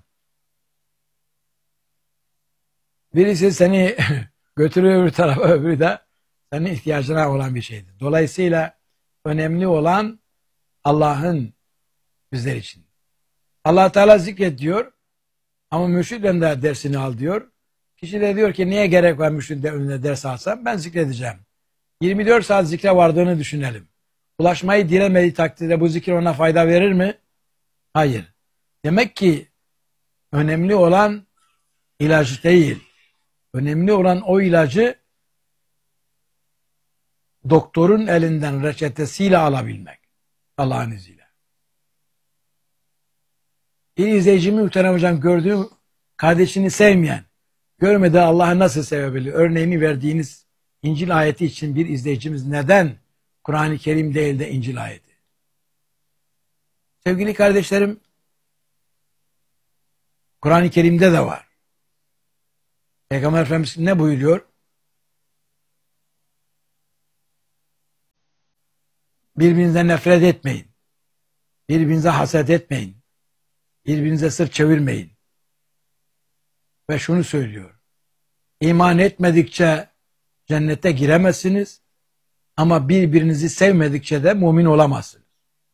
Birisi seni götürüyor öbür tarafa öbürü de senin ihtiyacına olan bir şeydir. Dolayısıyla önemli olan Allah'ın bizler için. Allah Teala zikret diyor ama mürşidden de dersini al diyor. Kişi de diyor ki niye gerek var mürşidden önüne ders alsam ben zikredeceğim. 24 saat zikre vardığını düşünelim. Ulaşmayı dilemediği takdirde bu zikir ona fayda verir mi? Hayır. Demek ki önemli olan ilacı değil. Önemli olan o ilacı doktorun elinden reçetesiyle alabilmek. Allah'ın izniyle. Bir izleyicimi muhterem hocam gördüğüm kardeşini sevmeyen, görmeden Allah'ı nasıl sevebilir? Örneğini verdiğiniz İncil ayeti için bir izleyicimiz neden Kur'an-ı Kerim değil de İncil ayeti? Sevgili kardeşlerim, Kur'an-ı Kerim'de de var. Peygamber Efendimiz ne buyuruyor? Birbirinize nefret etmeyin. Birbirinize haset etmeyin. Birbirinize sırt çevirmeyin. Ve şunu söylüyor. İman etmedikçe cennete giremezsiniz ama birbirinizi sevmedikçe de mümin olamazsınız.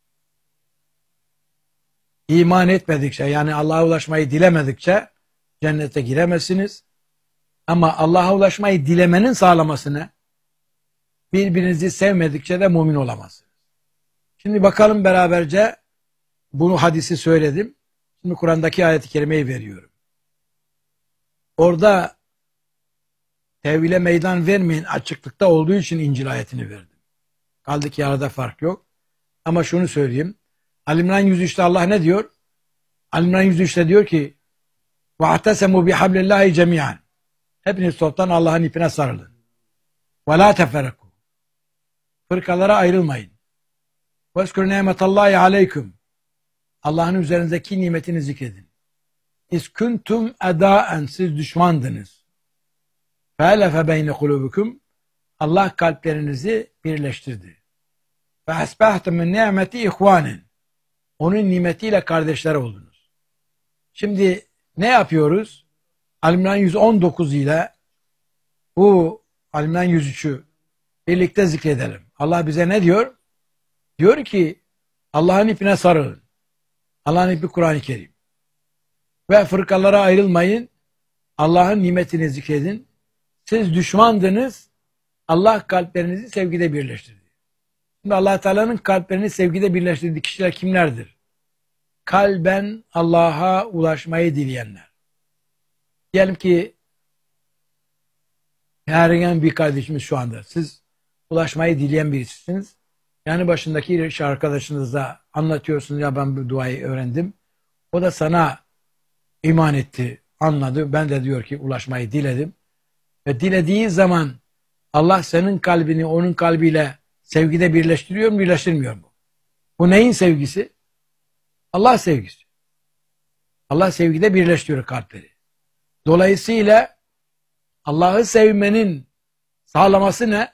İman etmedikçe, yani Allah'a ulaşmayı dilemedikçe cennete giremezsiniz. Ama Allah'a ulaşmayı dilemenin sağlamasını, birbirinizi sevmedikçe de mümin olamazsınız. Şimdi bakalım beraberce, bunu hadisi söyledim. Şimdi Kur'an'daki ayet-i kerimeyi veriyorum. Orada tevhile meydan vermeyin açıklıkta olduğu için İncil ayetini verdim. Kaldı ki arada fark yok. Ama şunu söyleyeyim. Ali-İmran 103'te Allah ne diyor? Ali-İmran 103'te diyor ki وَاَعْتَسَمُوا بِحَبْلِ اللّٰهِ جَمِيعًا. Hepiniz toptan Allah'ın ipine sarılın. وَلَا تَفَرَّقُوا. Fırkalara ayrılmayın. وَاذْكُرْ نِعْمَةَ اللّٰهِ عَلَيْكُمْ. Allah'ın üzerinizdeki nimetini zikredin. اِذْ كُنْتُمْ اَدَاءً. Siz düşmandınız. فَاَلَفَ بَيْنَ قُلُوبِكُمْ. Allah kalplerinizi birleştirdi. فَاَسْبَحْتُمْ مِنْ نِعْمَةِ اِخْوَانٍ. Onun nimetiyle kardeşler oldunuz. Şimdi ne yapıyoruz? Ali-İmran 119 ile bu Ali-İmran 103'ü birlikte zikredelim. Allah bize ne diyor? Diyor ki Allah'ın ipine sarılın. Allah'ın ipi Kur'an-ı Kerim. Ve fırkalara ayrılmayın. Allah'ın nimetini zikredin. Siz düşmandınız. Allah kalplerinizi sevgide birleştirdi. Şimdi Allah Teala'nın kalplerini sevgide birleştirdiği kişiler kimlerdir? Kalben Allah'a ulaşmayı dileyenler. Diyelim ki herhangi bir kardeşimiz şu anda. Siz ulaşmayı dileyen birisiniz. Yani başındaki arkadaşınızla anlatıyorsunuz, ya ben bu duayı öğrendim. O da sana iman etti, anladı. Ben de diyor ki ulaşmayı diledim. Ve dilediği zaman Allah senin kalbini onun kalbiyle sevgide birleştiriyor mu, birleştirmiyor mu? Bu neyin sevgisi? Allah sevgisi. Allah sevgide birleştiriyor kalpleri. Dolayısıyla Allah'ı sevmenin sağlaması ne?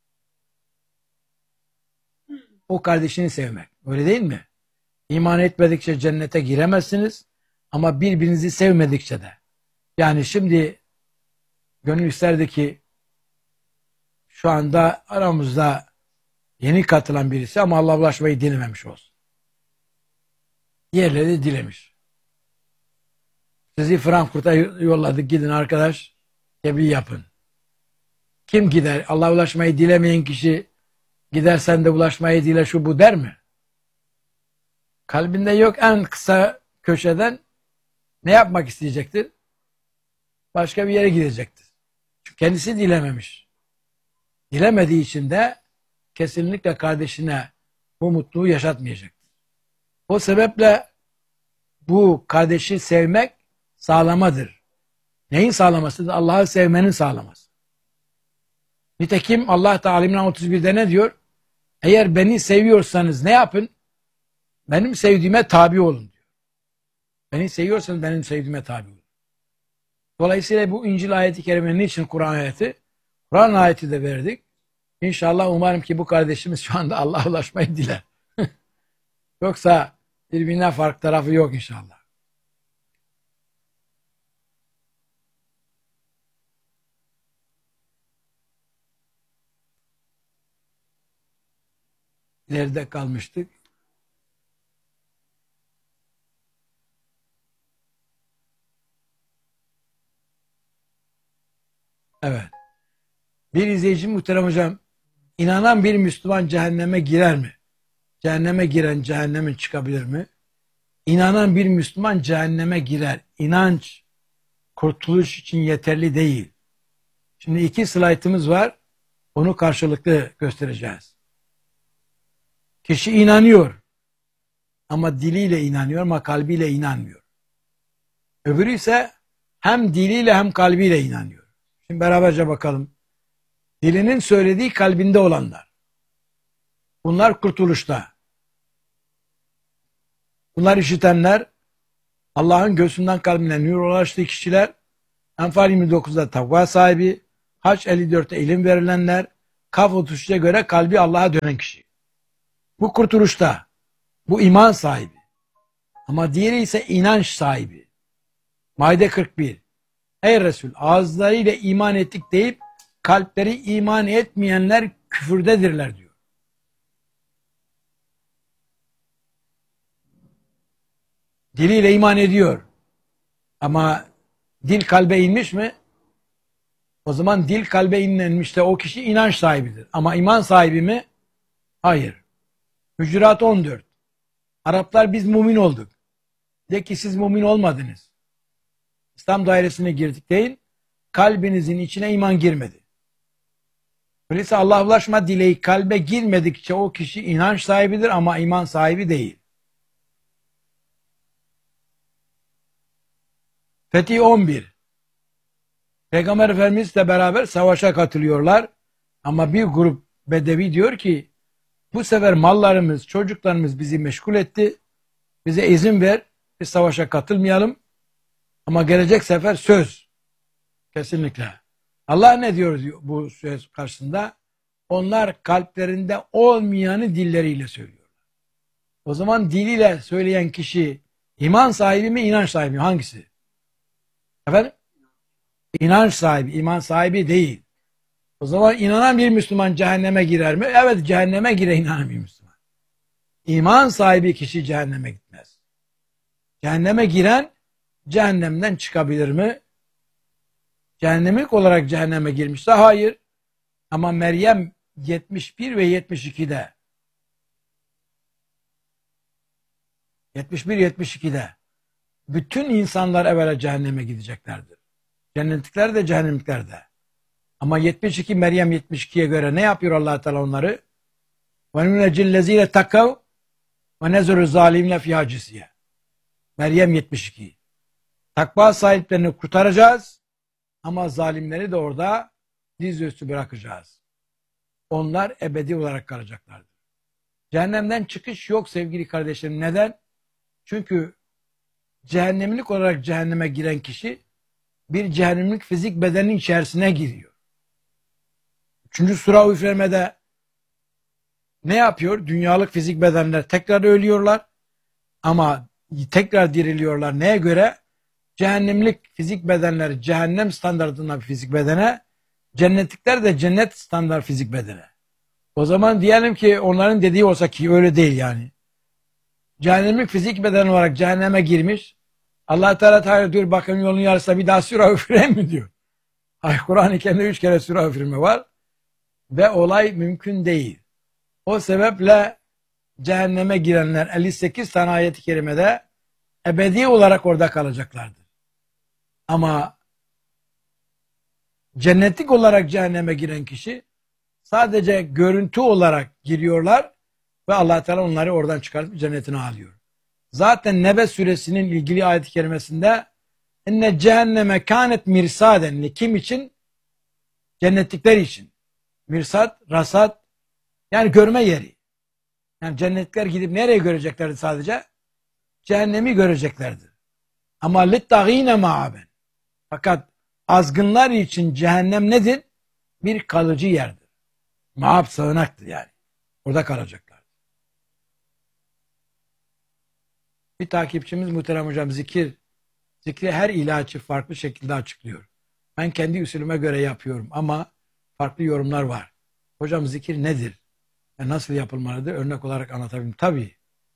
O kardeşini sevmek. Öyle değil mi? İman etmedikçe cennete giremezsiniz ama birbirinizi sevmedikçe de. Yani şimdi gönül isterdi ki şu anda aramızda yeni katılan birisi ama Allah'a ulaşmayı dilememiş olsun. Diğerleri de dilemiş. Sizi Frankfurt'a yolladık, gidin arkadaş, tebliğ yapın. Kim gider? Allah'a ulaşmayı dilemeyen kişi gider sen de ulaşmayı dile şu bu der mi? Kalbinde yok, en kısa köşeden ne yapmak isteyecektir? Başka bir yere gidecektir. Çünkü kendisi dilememiş. Dilemediği için de kesinlikle kardeşine bu mutluluğu yaşatmayacaktır. O sebeple bu kardeşi sevmek sağlamadır. Neyin sağlamasıdır? Allah'ı sevmenin sağlaması. Nitekim Allah Teala İmran 31'de ne diyor? Eğer beni seviyorsanız ne yapın? Benim sevdiğime tabi olun diyor. Beni seviyorsanız benim sevdiğime tabi olun. Dolayısıyla bu İncil ayeti kerimenin için Kur'an ayeti? Kur'an ayeti de verdik. İnşallah umarım ki bu kardeşimiz şu anda Allah'a ulaşmayı diler. Yoksa birbirinden farklı tarafı yok inşallah. Nerede kalmıştık? Evet. Bir izleyici muhterem hocam, inanan bir Müslüman cehenneme girer mi? Cehenneme giren cehennemin çıkabilir mi? İnanan bir Müslüman cehenneme girer. İnanç kurtuluş için yeterli değil. Şimdi iki slaytımız var. Onu karşılıklı göstereceğiz. Kişi inanıyor. Ama diliyle inanıyor ama kalbiyle inanmıyor. Öbürü ise hem diliyle hem kalbiyle inanıyor. Şimdi beraberce bakalım. Dilinin söylediği kalbinde olanlar. Bunlar kurtuluşta. Bunlar işitenler, Allah'ın göğsünden kalbine nur ulaştığı kişiler, Enfal 29'da takva sahibi, Haç 54'te ilim verilenler, Kaf 33'e göre kalbi Allah'a dönen kişi. Bu kurtuluşta. Bu iman sahibi. Ama diğeri ise inanç sahibi. Maide 41. Ey Resul, ağızlarıyla iman ettik deyip kalpleri iman etmeyenler küfürdedirler diyor. Diliyle iman ediyor. Ama dil kalbe inmiş mi? O zaman dil kalbe inmemişse o kişi inanç sahibidir. Ama iman sahibi mi? Hayır. Hücurat 14. Araplar biz mümin olduk. De ki siz mümin olmadınız. İslam dairesine girdik deyin. Kalbinizin içine iman girmedi. Öyleyse Allah'a ulaşma dileği kalbe girmedikçe o kişi inanç sahibidir ama iman sahibi değil. Fetih 11. Peygamber Efendimizle beraber savaşa katılıyorlar. Ama bir grup bedevi diyor ki bu sefer mallarımız, çocuklarımız bizi meşgul etti. Bize izin ver, biz savaşa katılmayalım. Ama gelecek sefer söz. Kesinlikle. Allah ne diyor bu söz karşısında? Onlar kalplerinde olmayanı dilleriyle söylüyorlar. O zaman diliyle söyleyen kişi iman sahibi mi, inanç sahibi mi? Hangisi? Efendim? İnanç sahibi, iman sahibi değil. O zaman inanan bir Müslüman cehenneme girer mi? Evet, cehenneme girer inanan bir Müslüman. İman sahibi kişi cehenneme gitmez. Cehenneme giren cehennemden çıkabilir mi? Cehennemlik olarak cehenneme girmişse hayır. Ama Meryem 71 ve 72'de 71-72'de bütün insanlar evvela cehenneme gideceklerdir. Cennetlikler de cehennemlikler de. Ama 72 Meryem 72'ye göre ne yapıyor Allah Teala onları? وَنُنَجِّ الَّذ۪ينَ تَقَوْا وَنَزُرُ الظَّالِمِينَ فِيهَا جِسِيَ. Meryem 72. Takva sahiplerini kurtaracağız ama zalimleri de orada dizüstü bırakacağız. Onlar ebedi olarak kalacaklardır. Cehennemden çıkış yok sevgili kardeşlerim. Neden? Çünkü cehennemlik olarak cehenneme giren kişi bir cehennemlik fizik bedenin içerisine giriyor. 3. sura üflemede ne yapıyor? Dünyalık fizik bedenler tekrar ölüyorlar ama tekrar diriliyorlar. Neye göre? Cehennemlik fizik bedenler cehennem standartında bir fizik bedene, cennetlikler de cennet standart fizik bedene. O zaman diyelim ki onların dediği olsa ki öyle değil yani. Cehennemlik fizik beden olarak cehenneme girmiş. Allah Teala diyor bakın yolun yarısına bir daha sura üfüreyim mi diyor. Kur'an-ı Kerim'de 3 kere sura üfürme var. Ve olay mümkün değil. O sebeple cehenneme girenler 58 tane ayet-i kerimede ebedi olarak orada kalacaklardır. Ama cennetlik olarak cehenneme giren kişi sadece görüntü olarak giriyorlar ve Allah Teala onları oradan çıkartıp cennetine alıyor. Zaten Nebe suresinin ilgili ayet-i kerimesinde enne cehenneme kânet mirsaden, kim için? Cennetlikler için. Mirsad, rasat yani görme yeri. Yani cennetlikler gidip nereye göreceklerdi sadece? Cehennemi göreceklerdi. Ama littagîne ma'aben. Fakat azgınlar için cehennem nedir? Bir kalıcı yerdir. Ma'ab sığınaktır yani. Orada kalacaklar. Bir takipçimiz muhterem hocam zikri her ilahçı farklı şekilde açıklıyor. Ben kendi usulüme göre yapıyorum ama farklı yorumlar var. Hocam zikir nedir? Ve nasıl yapılmalıdır? Örnek olarak anlatabilirim. Tabii.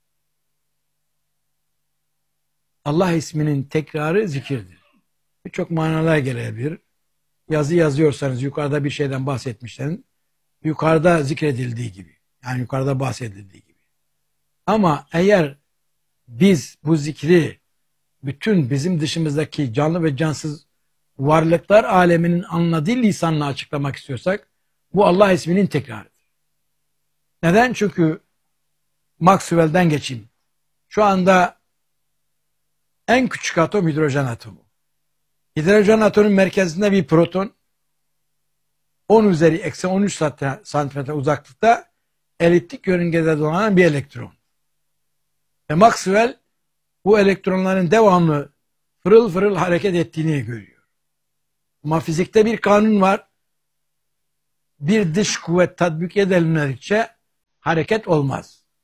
Allah isminin tekrarı zikirdir. Birçok manalara gelebilir. Yazı yazıyorsanız yukarıda bir şeyden bahsetmişseniz yukarıda zikredildiği gibi. Yani yukarıda bahsedildiği gibi. Ama eğer biz bu zikri bütün bizim dışımızdaki canlı ve cansız varlıklar aleminin anladığı lisanla açıklamak istiyorsak bu Allah isminin tekrarıdır. Neden? Çünkü Maxwell'den geçeyim. Şu anda en küçük atom hidrojen atomu. Hidrojen atomunun merkezinde bir proton 10 üzeri eksi 13 santimetre uzaklıkta eliptik yörüngede dolanan bir elektron. Ve Maxwell bu elektronların devamlı fırıl fırıl hareket ettiğini görüyor. Ama fizikte bir kanun var. Bir dış kuvvet tatbik edilmedikçe hareket olmaz.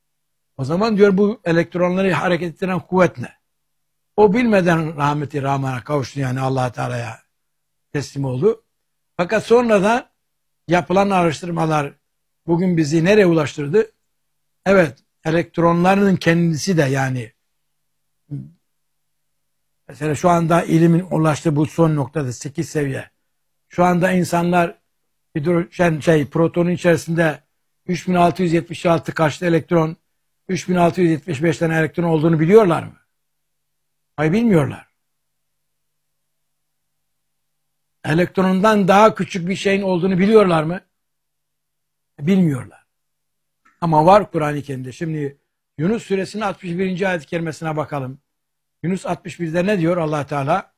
O zaman diyor bu elektronları hareket ettiren kuvvet ne? O bilmeden rahmeti Rahman'a kavuştu, yani Allah Teala'ya teslim oldu. Fakat sonradan yapılan araştırmalar bugün bizi nereye ulaştırdı? Evet, elektronların kendisi de, yani mesela şu anda ilimin ulaştığı bu son noktada 8 seviye. Şu anda insanlar protonun içerisinde 3676 karşıt elektron, 3675 tane elektron olduğunu biliyorlar mı? Hayır, bilmiyorlar. Elektronundan daha küçük bir şeyin olduğunu biliyorlar mı? Bilmiyorlar. Ama var Kur'an-ı Kerim'de. Şimdi Yunus suresinin 61. ayet-i kerimesine bakalım. Yunus 61'de ne diyor Allah Teala?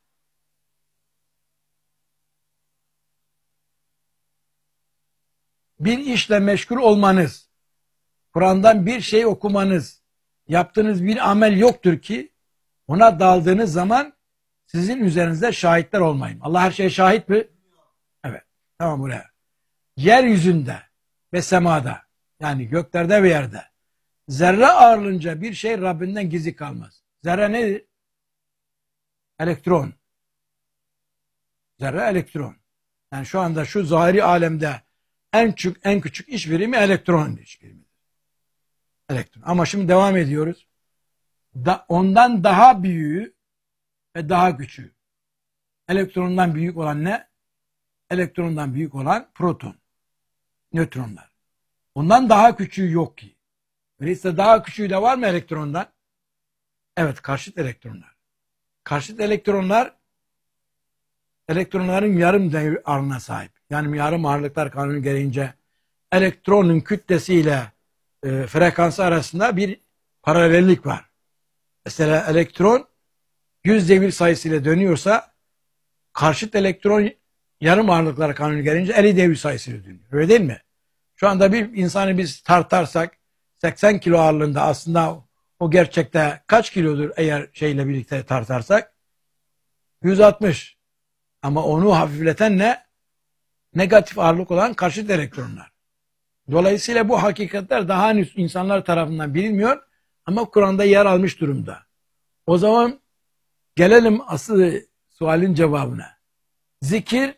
Bir işle meşgul olmanız, Kur'an'dan bir şey okumanız, yaptığınız bir amel yoktur ki ona daldığınız zaman sizin üzerinizde şahitler olmayın. Allah her şeye şahit mi? Evet. Tamam, buraya. Yeryüzünde ve semada, yani göklerde ve yerde zerre ağırlığınca bir şey Rabbinden gizli kalmaz. Zerre nedir? Elektron. Zerre elektron. Yani şu anda şu zahiri alemde en küçük iş birimi elektron iş birimidir. Elektron. Ama şimdi devam ediyoruz. Ondan daha büyüğü ve daha küçüğü. Elektrondan büyük olan ne? Elektrondan büyük olan proton. Nötronlar. Ondan daha küçüğü yok ki. Öyleyse daha küçüğü de var mı elektrondan? Evet, karşıt elektronlar. Karşıt elektronlar elektronların yarım devir ağırlığına sahip. Yani yarım ağırlıklar kanunu gereğince elektronun kütlesiyle frekansı arasında bir paralellik var. Mesela elektron 100 devir sayısıyla dönüyorsa karşıt elektron yarım ağırlıklar kanunu gereğince 50 devir sayısıyla dönüyor. Öyle değil mi? Şu anda bir insanı biz tartarsak 80 kilo ağırlığında, aslında o gerçekte kaç kilodur eğer şeyle birlikte tartarsak? 160. Ama onu hafifleten ne? Negatif ağırlık olan karşıt elektronlar. Dolayısıyla bu hakikatler daha henüz insanlar tarafından bilinmiyor ama Kur'an'da yer almış durumda. O zaman gelelim asıl sualin cevabına. Zikir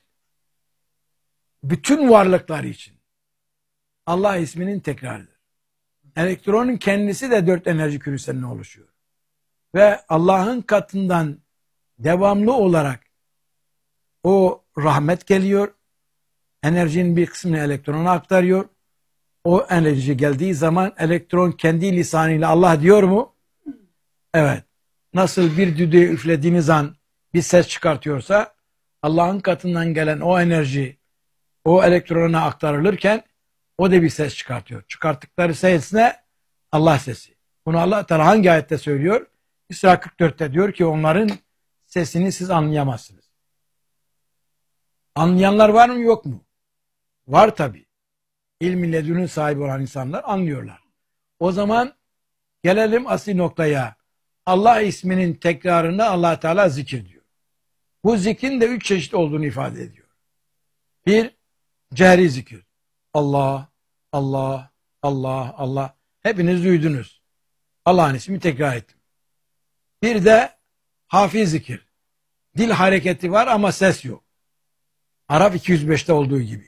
bütün varlıklar için Allah isminin tekrarıdır. Elektronun kendisi de 4 enerji küresinden oluşuyor. Ve Allah'ın katından devamlı olarak o rahmet geliyor. Enerjinin bir kısmını elektrona aktarıyor. O enerji geldiği zaman elektron kendi lisanıyla Allah diyor mu? Evet. Nasıl bir düdüğü üflediğiniz an bir ses çıkartıyorsa, Allah'ın katından gelen o enerji o elektrona aktarılırken o da bir ses çıkartıyor. Çıkarttıkları ses ne? Allah sesi. Bunu Allah Teala hangi ayette söylüyor? İsra 44'te diyor ki onların sesini siz anlayamazsınız. Anlayanlar var mı yok mu? Var tabi. İlmi ledünün sahibi olan insanlar anlıyorlar. O zaman gelelim asli noktaya. Allah isminin tekrarını Allah Teala zikir diyor. Bu zikrin de 3 çeşit olduğunu ifade ediyor. Bir, cehri zikir. Allah, Allah, Allah, Allah. Hepiniz duydunuz. Allah'ın ismini tekrar ettim. Bir de hafi zikir. Dil hareketi var ama ses yok. Arap 205'te olduğu gibi.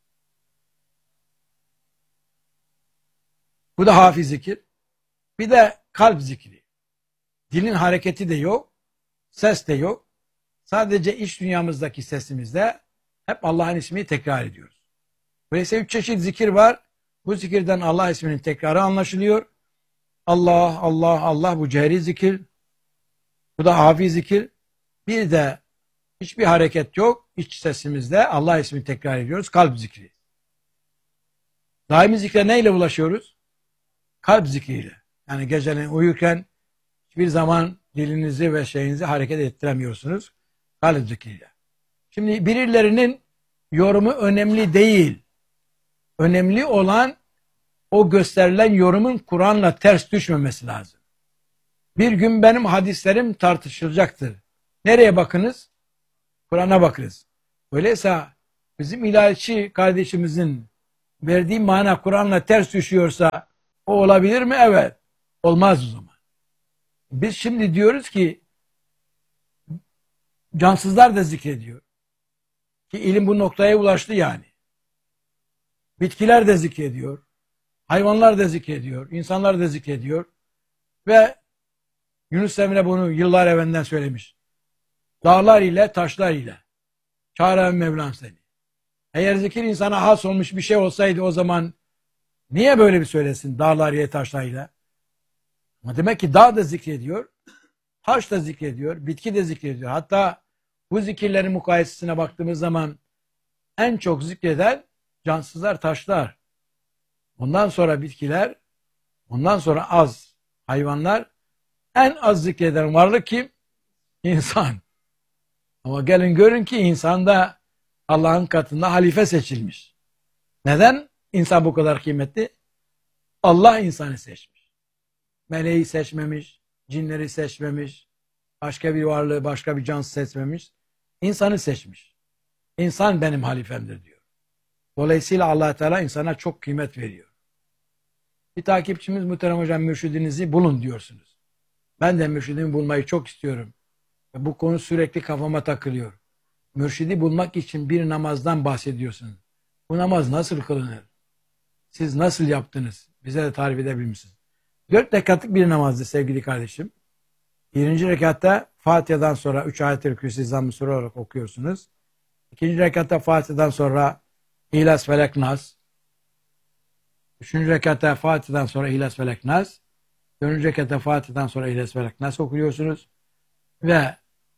Bu da hafi zikir. Bir de kalp zikri. Dilin hareketi de yok, ses de yok. Sadece iç dünyamızdaki sesimizde hep Allah'ın ismini tekrar ediyoruz. Böylece 3 çeşit zikir var. Bu zikirden Allah isminin tekrarı anlaşılıyor. Allah, Allah, Allah, bu cehri zikir. Bu da hafi zikir. Bir de hiçbir hareket yok. İç sesimizde Allah ismini tekrar ediyoruz. Kalp zikri. Daimi zikre neyle ulaşıyoruz? Kalp zikriyle. Yani geceleyin uyurken hiçbir zaman dilinizi ve şeyinizi hareket ettiremiyorsunuz. Kalp zikriyle. Şimdi birilerinin yorumu önemli değil. Önemli olan o gösterilen yorumun Kur'an'la ters düşmemesi lazım. Bir gün benim hadislerim tartışılacaktır. Nereye bakınız? Kur'an'a bakınız. Öyleyse bizim ilahiyatçı kardeşimizin verdiği mana Kur'an'la ters düşüyorsa o olabilir mi? Evet. Olmaz o zaman. Biz şimdi diyoruz ki cansızlar da zikrediyor. Ki ilim bu noktaya ulaştı yani. Bitkiler de zikrediyor. Hayvanlar da zikrediyor. İnsanlar da zikrediyor. Ve Yunus Emre bunu yıllar evvelden söylemiş. Dağlar ile taşlar ile çağıran Mevlam seni. Eğer zikir insana has olmuş bir şey olsaydı o zaman niye böyle bir söylesin dağlar ile taşlar ile? Ama demek ki dağ da zikrediyor, taş da zikrediyor, bitki de zikrediyor. Hatta bu zikirlerin mukayesesine baktığımız zaman en çok zikreden cansızlar, taşlar. Ondan sonra bitkiler, ondan sonra az hayvanlar, en az zikreden varlık kim? İnsan. Ama gelin görün ki insanda Allah'ın katında halife seçilmiş. Neden insan bu kadar kıymetli? Allah insanı seçmiş. Meleği seçmemiş, cinleri seçmemiş, başka bir varlığı, başka bir can seçmemiş. İnsanı seçmiş. İnsan benim halifemdir diyor. Dolayısıyla Allah Teala insana çok kıymet veriyor. Bir takipçimiz muhterem hocam mürşidinizi bulun diyorsunuz. Ben de mürşidimi bulmayı çok istiyorum. Bu konu sürekli kafama takılıyor. Mürşidi bulmak için bir namazdan bahsediyorsunuz. Bu namaz nasıl kılınır? Siz nasıl yaptınız? Bize de tarif edebilir misiniz? 4 rekatlık bir namazdı sevgili kardeşim. Birinci rekatta Fatiha'dan sonra 3 ayet-i kürsü zamm-ı sure olarak okuyorsunuz. İkinci rekatta Fatiha'dan sonra İhlas, Felek, Nas. Üçüncü rekatta Fatiha'dan sonra İhlas, Felek, Nas. Dördüncü rekatta Fatiha'dan sonra İhlas, Felek, Nas okuyorsunuz. Ve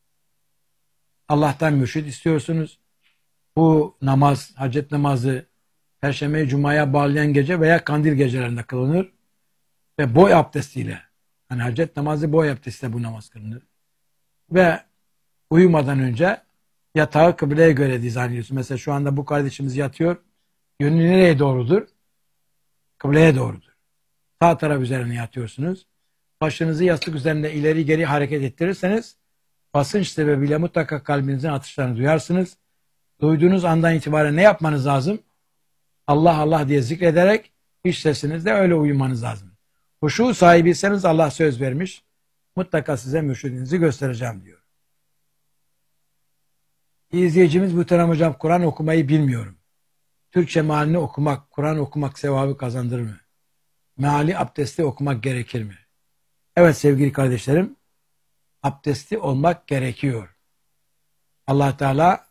Allah'tan mürşid istiyorsunuz. Bu namaz, hacet namazı Perşembe Cuma'ya bağlayan gece veya kandil gecelerinde kılınır. Ve boy abdestiyle, yani hacet namazı boy abdestiyle bu namaz kılınır. Ve uyumadan önce yatağı kıbleye göre dizayn ediyorsun. Mesela şu anda bu kardeşimiz yatıyor. Yönü nereye doğrudur? Kıbleye doğrudur. Sağ taraf üzerine yatıyorsunuz. Başınızı yastık üzerinde ileri geri hareket ettirirseniz basınç sebebiyle mutlaka kalbinizin atışlarını duyarsınız. Duyduğunuz andan itibaren ne yapmanız lazım? Allah Allah diye zikrederek iç sesinizle öyle uyumanız lazım. Huşu sahibiyseniz Allah söz vermiş. Mutlaka size mürşidinizi göstereceğim diyor. İzleyicimiz muhterem hocam Kur'an okumayı bilmiyorum. Türkçe mealini okumak, Kur'an okumak sevabı kazandırır mı? Meali abdesti okumak gerekir mi? Evet sevgili kardeşlerim, abdesti olmak gerekiyor. Allah Teala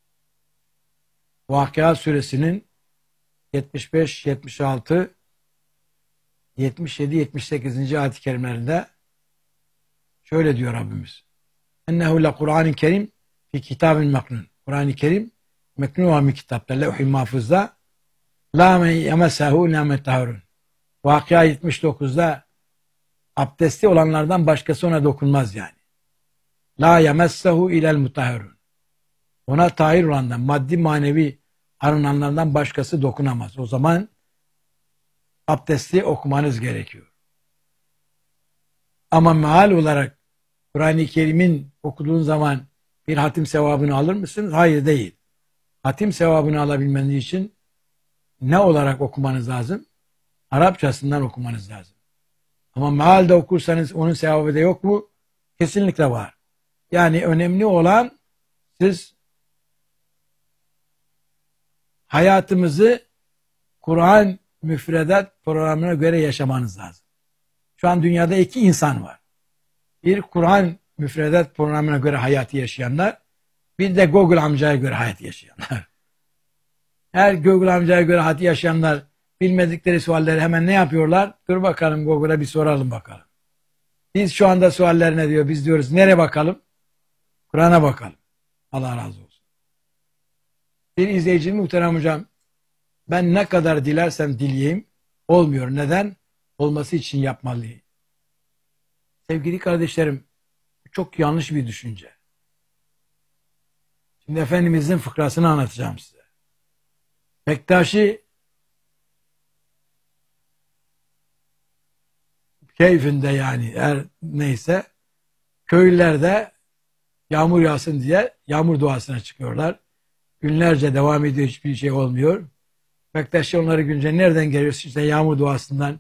Vakıa suresinin 75, 76, 77, 78. ayet-i kerimelerinde şöyle diyor Rabbimiz. Ennehu le Kur'an-ı Kerim fi kitabin meknun. Kur'an-ı Kerim meknun olan bir kitapta, levh-i mahfuzda la men yemesahu la metahurun. Vakıa 79'da abdesti olanlardan başkası ona dokunmaz yani. La yemessehu ilel mutahhirun. Ona tahir olandan, maddi manevi arınanlardan başkası dokunamaz. O zaman abdesti okumanız gerekiyor. Ama meal olarak Kur'an-ı Kerim'in okuduğun zaman bir hatim sevabını alır mısınız? Hayır değil. Hatim sevabını alabilmeniz için ne olarak okumanız lazım? Arapçasından okumanız lazım. Ama mealde okursanız onun sevabı da yok mu? Kesinlikle var. Yani önemli olan siz hayatımızı Kur'an müfredat programına göre yaşamanız lazım. Şu an dünyada 2 insan var. Bir Kur'an müfredat programına göre hayatı yaşayanlar, bir de Google amcaya göre hayat yaşayanlar. Her Google amcaya göre hayat yaşayanlar bilmedikleri sualleri hemen ne yapıyorlar? Dur bakalım Google'a bir soralım bakalım. Biz şu anda sualler ne diyor? Biz diyoruz nereye bakalım? Kur'an'a bakalım. Allah razı olsun. Bir izleyicim muhterem hocam, ben ne kadar dilersem dileyeyim olmuyor. Neden? Olması için yapmalıyım. Sevgili kardeşlerim, çok yanlış bir düşünce. Şimdi Efendimizin fıkrasını anlatacağım size. Bektaşi keyfinde yani her neyse köylerde yağmur yağsın diye yağmur duasına çıkıyorlar. Günlerce devam ediyor, hiçbir şey olmuyor. Bektaşi onları görünce nereden geliyorsun? İşte yağmur duasından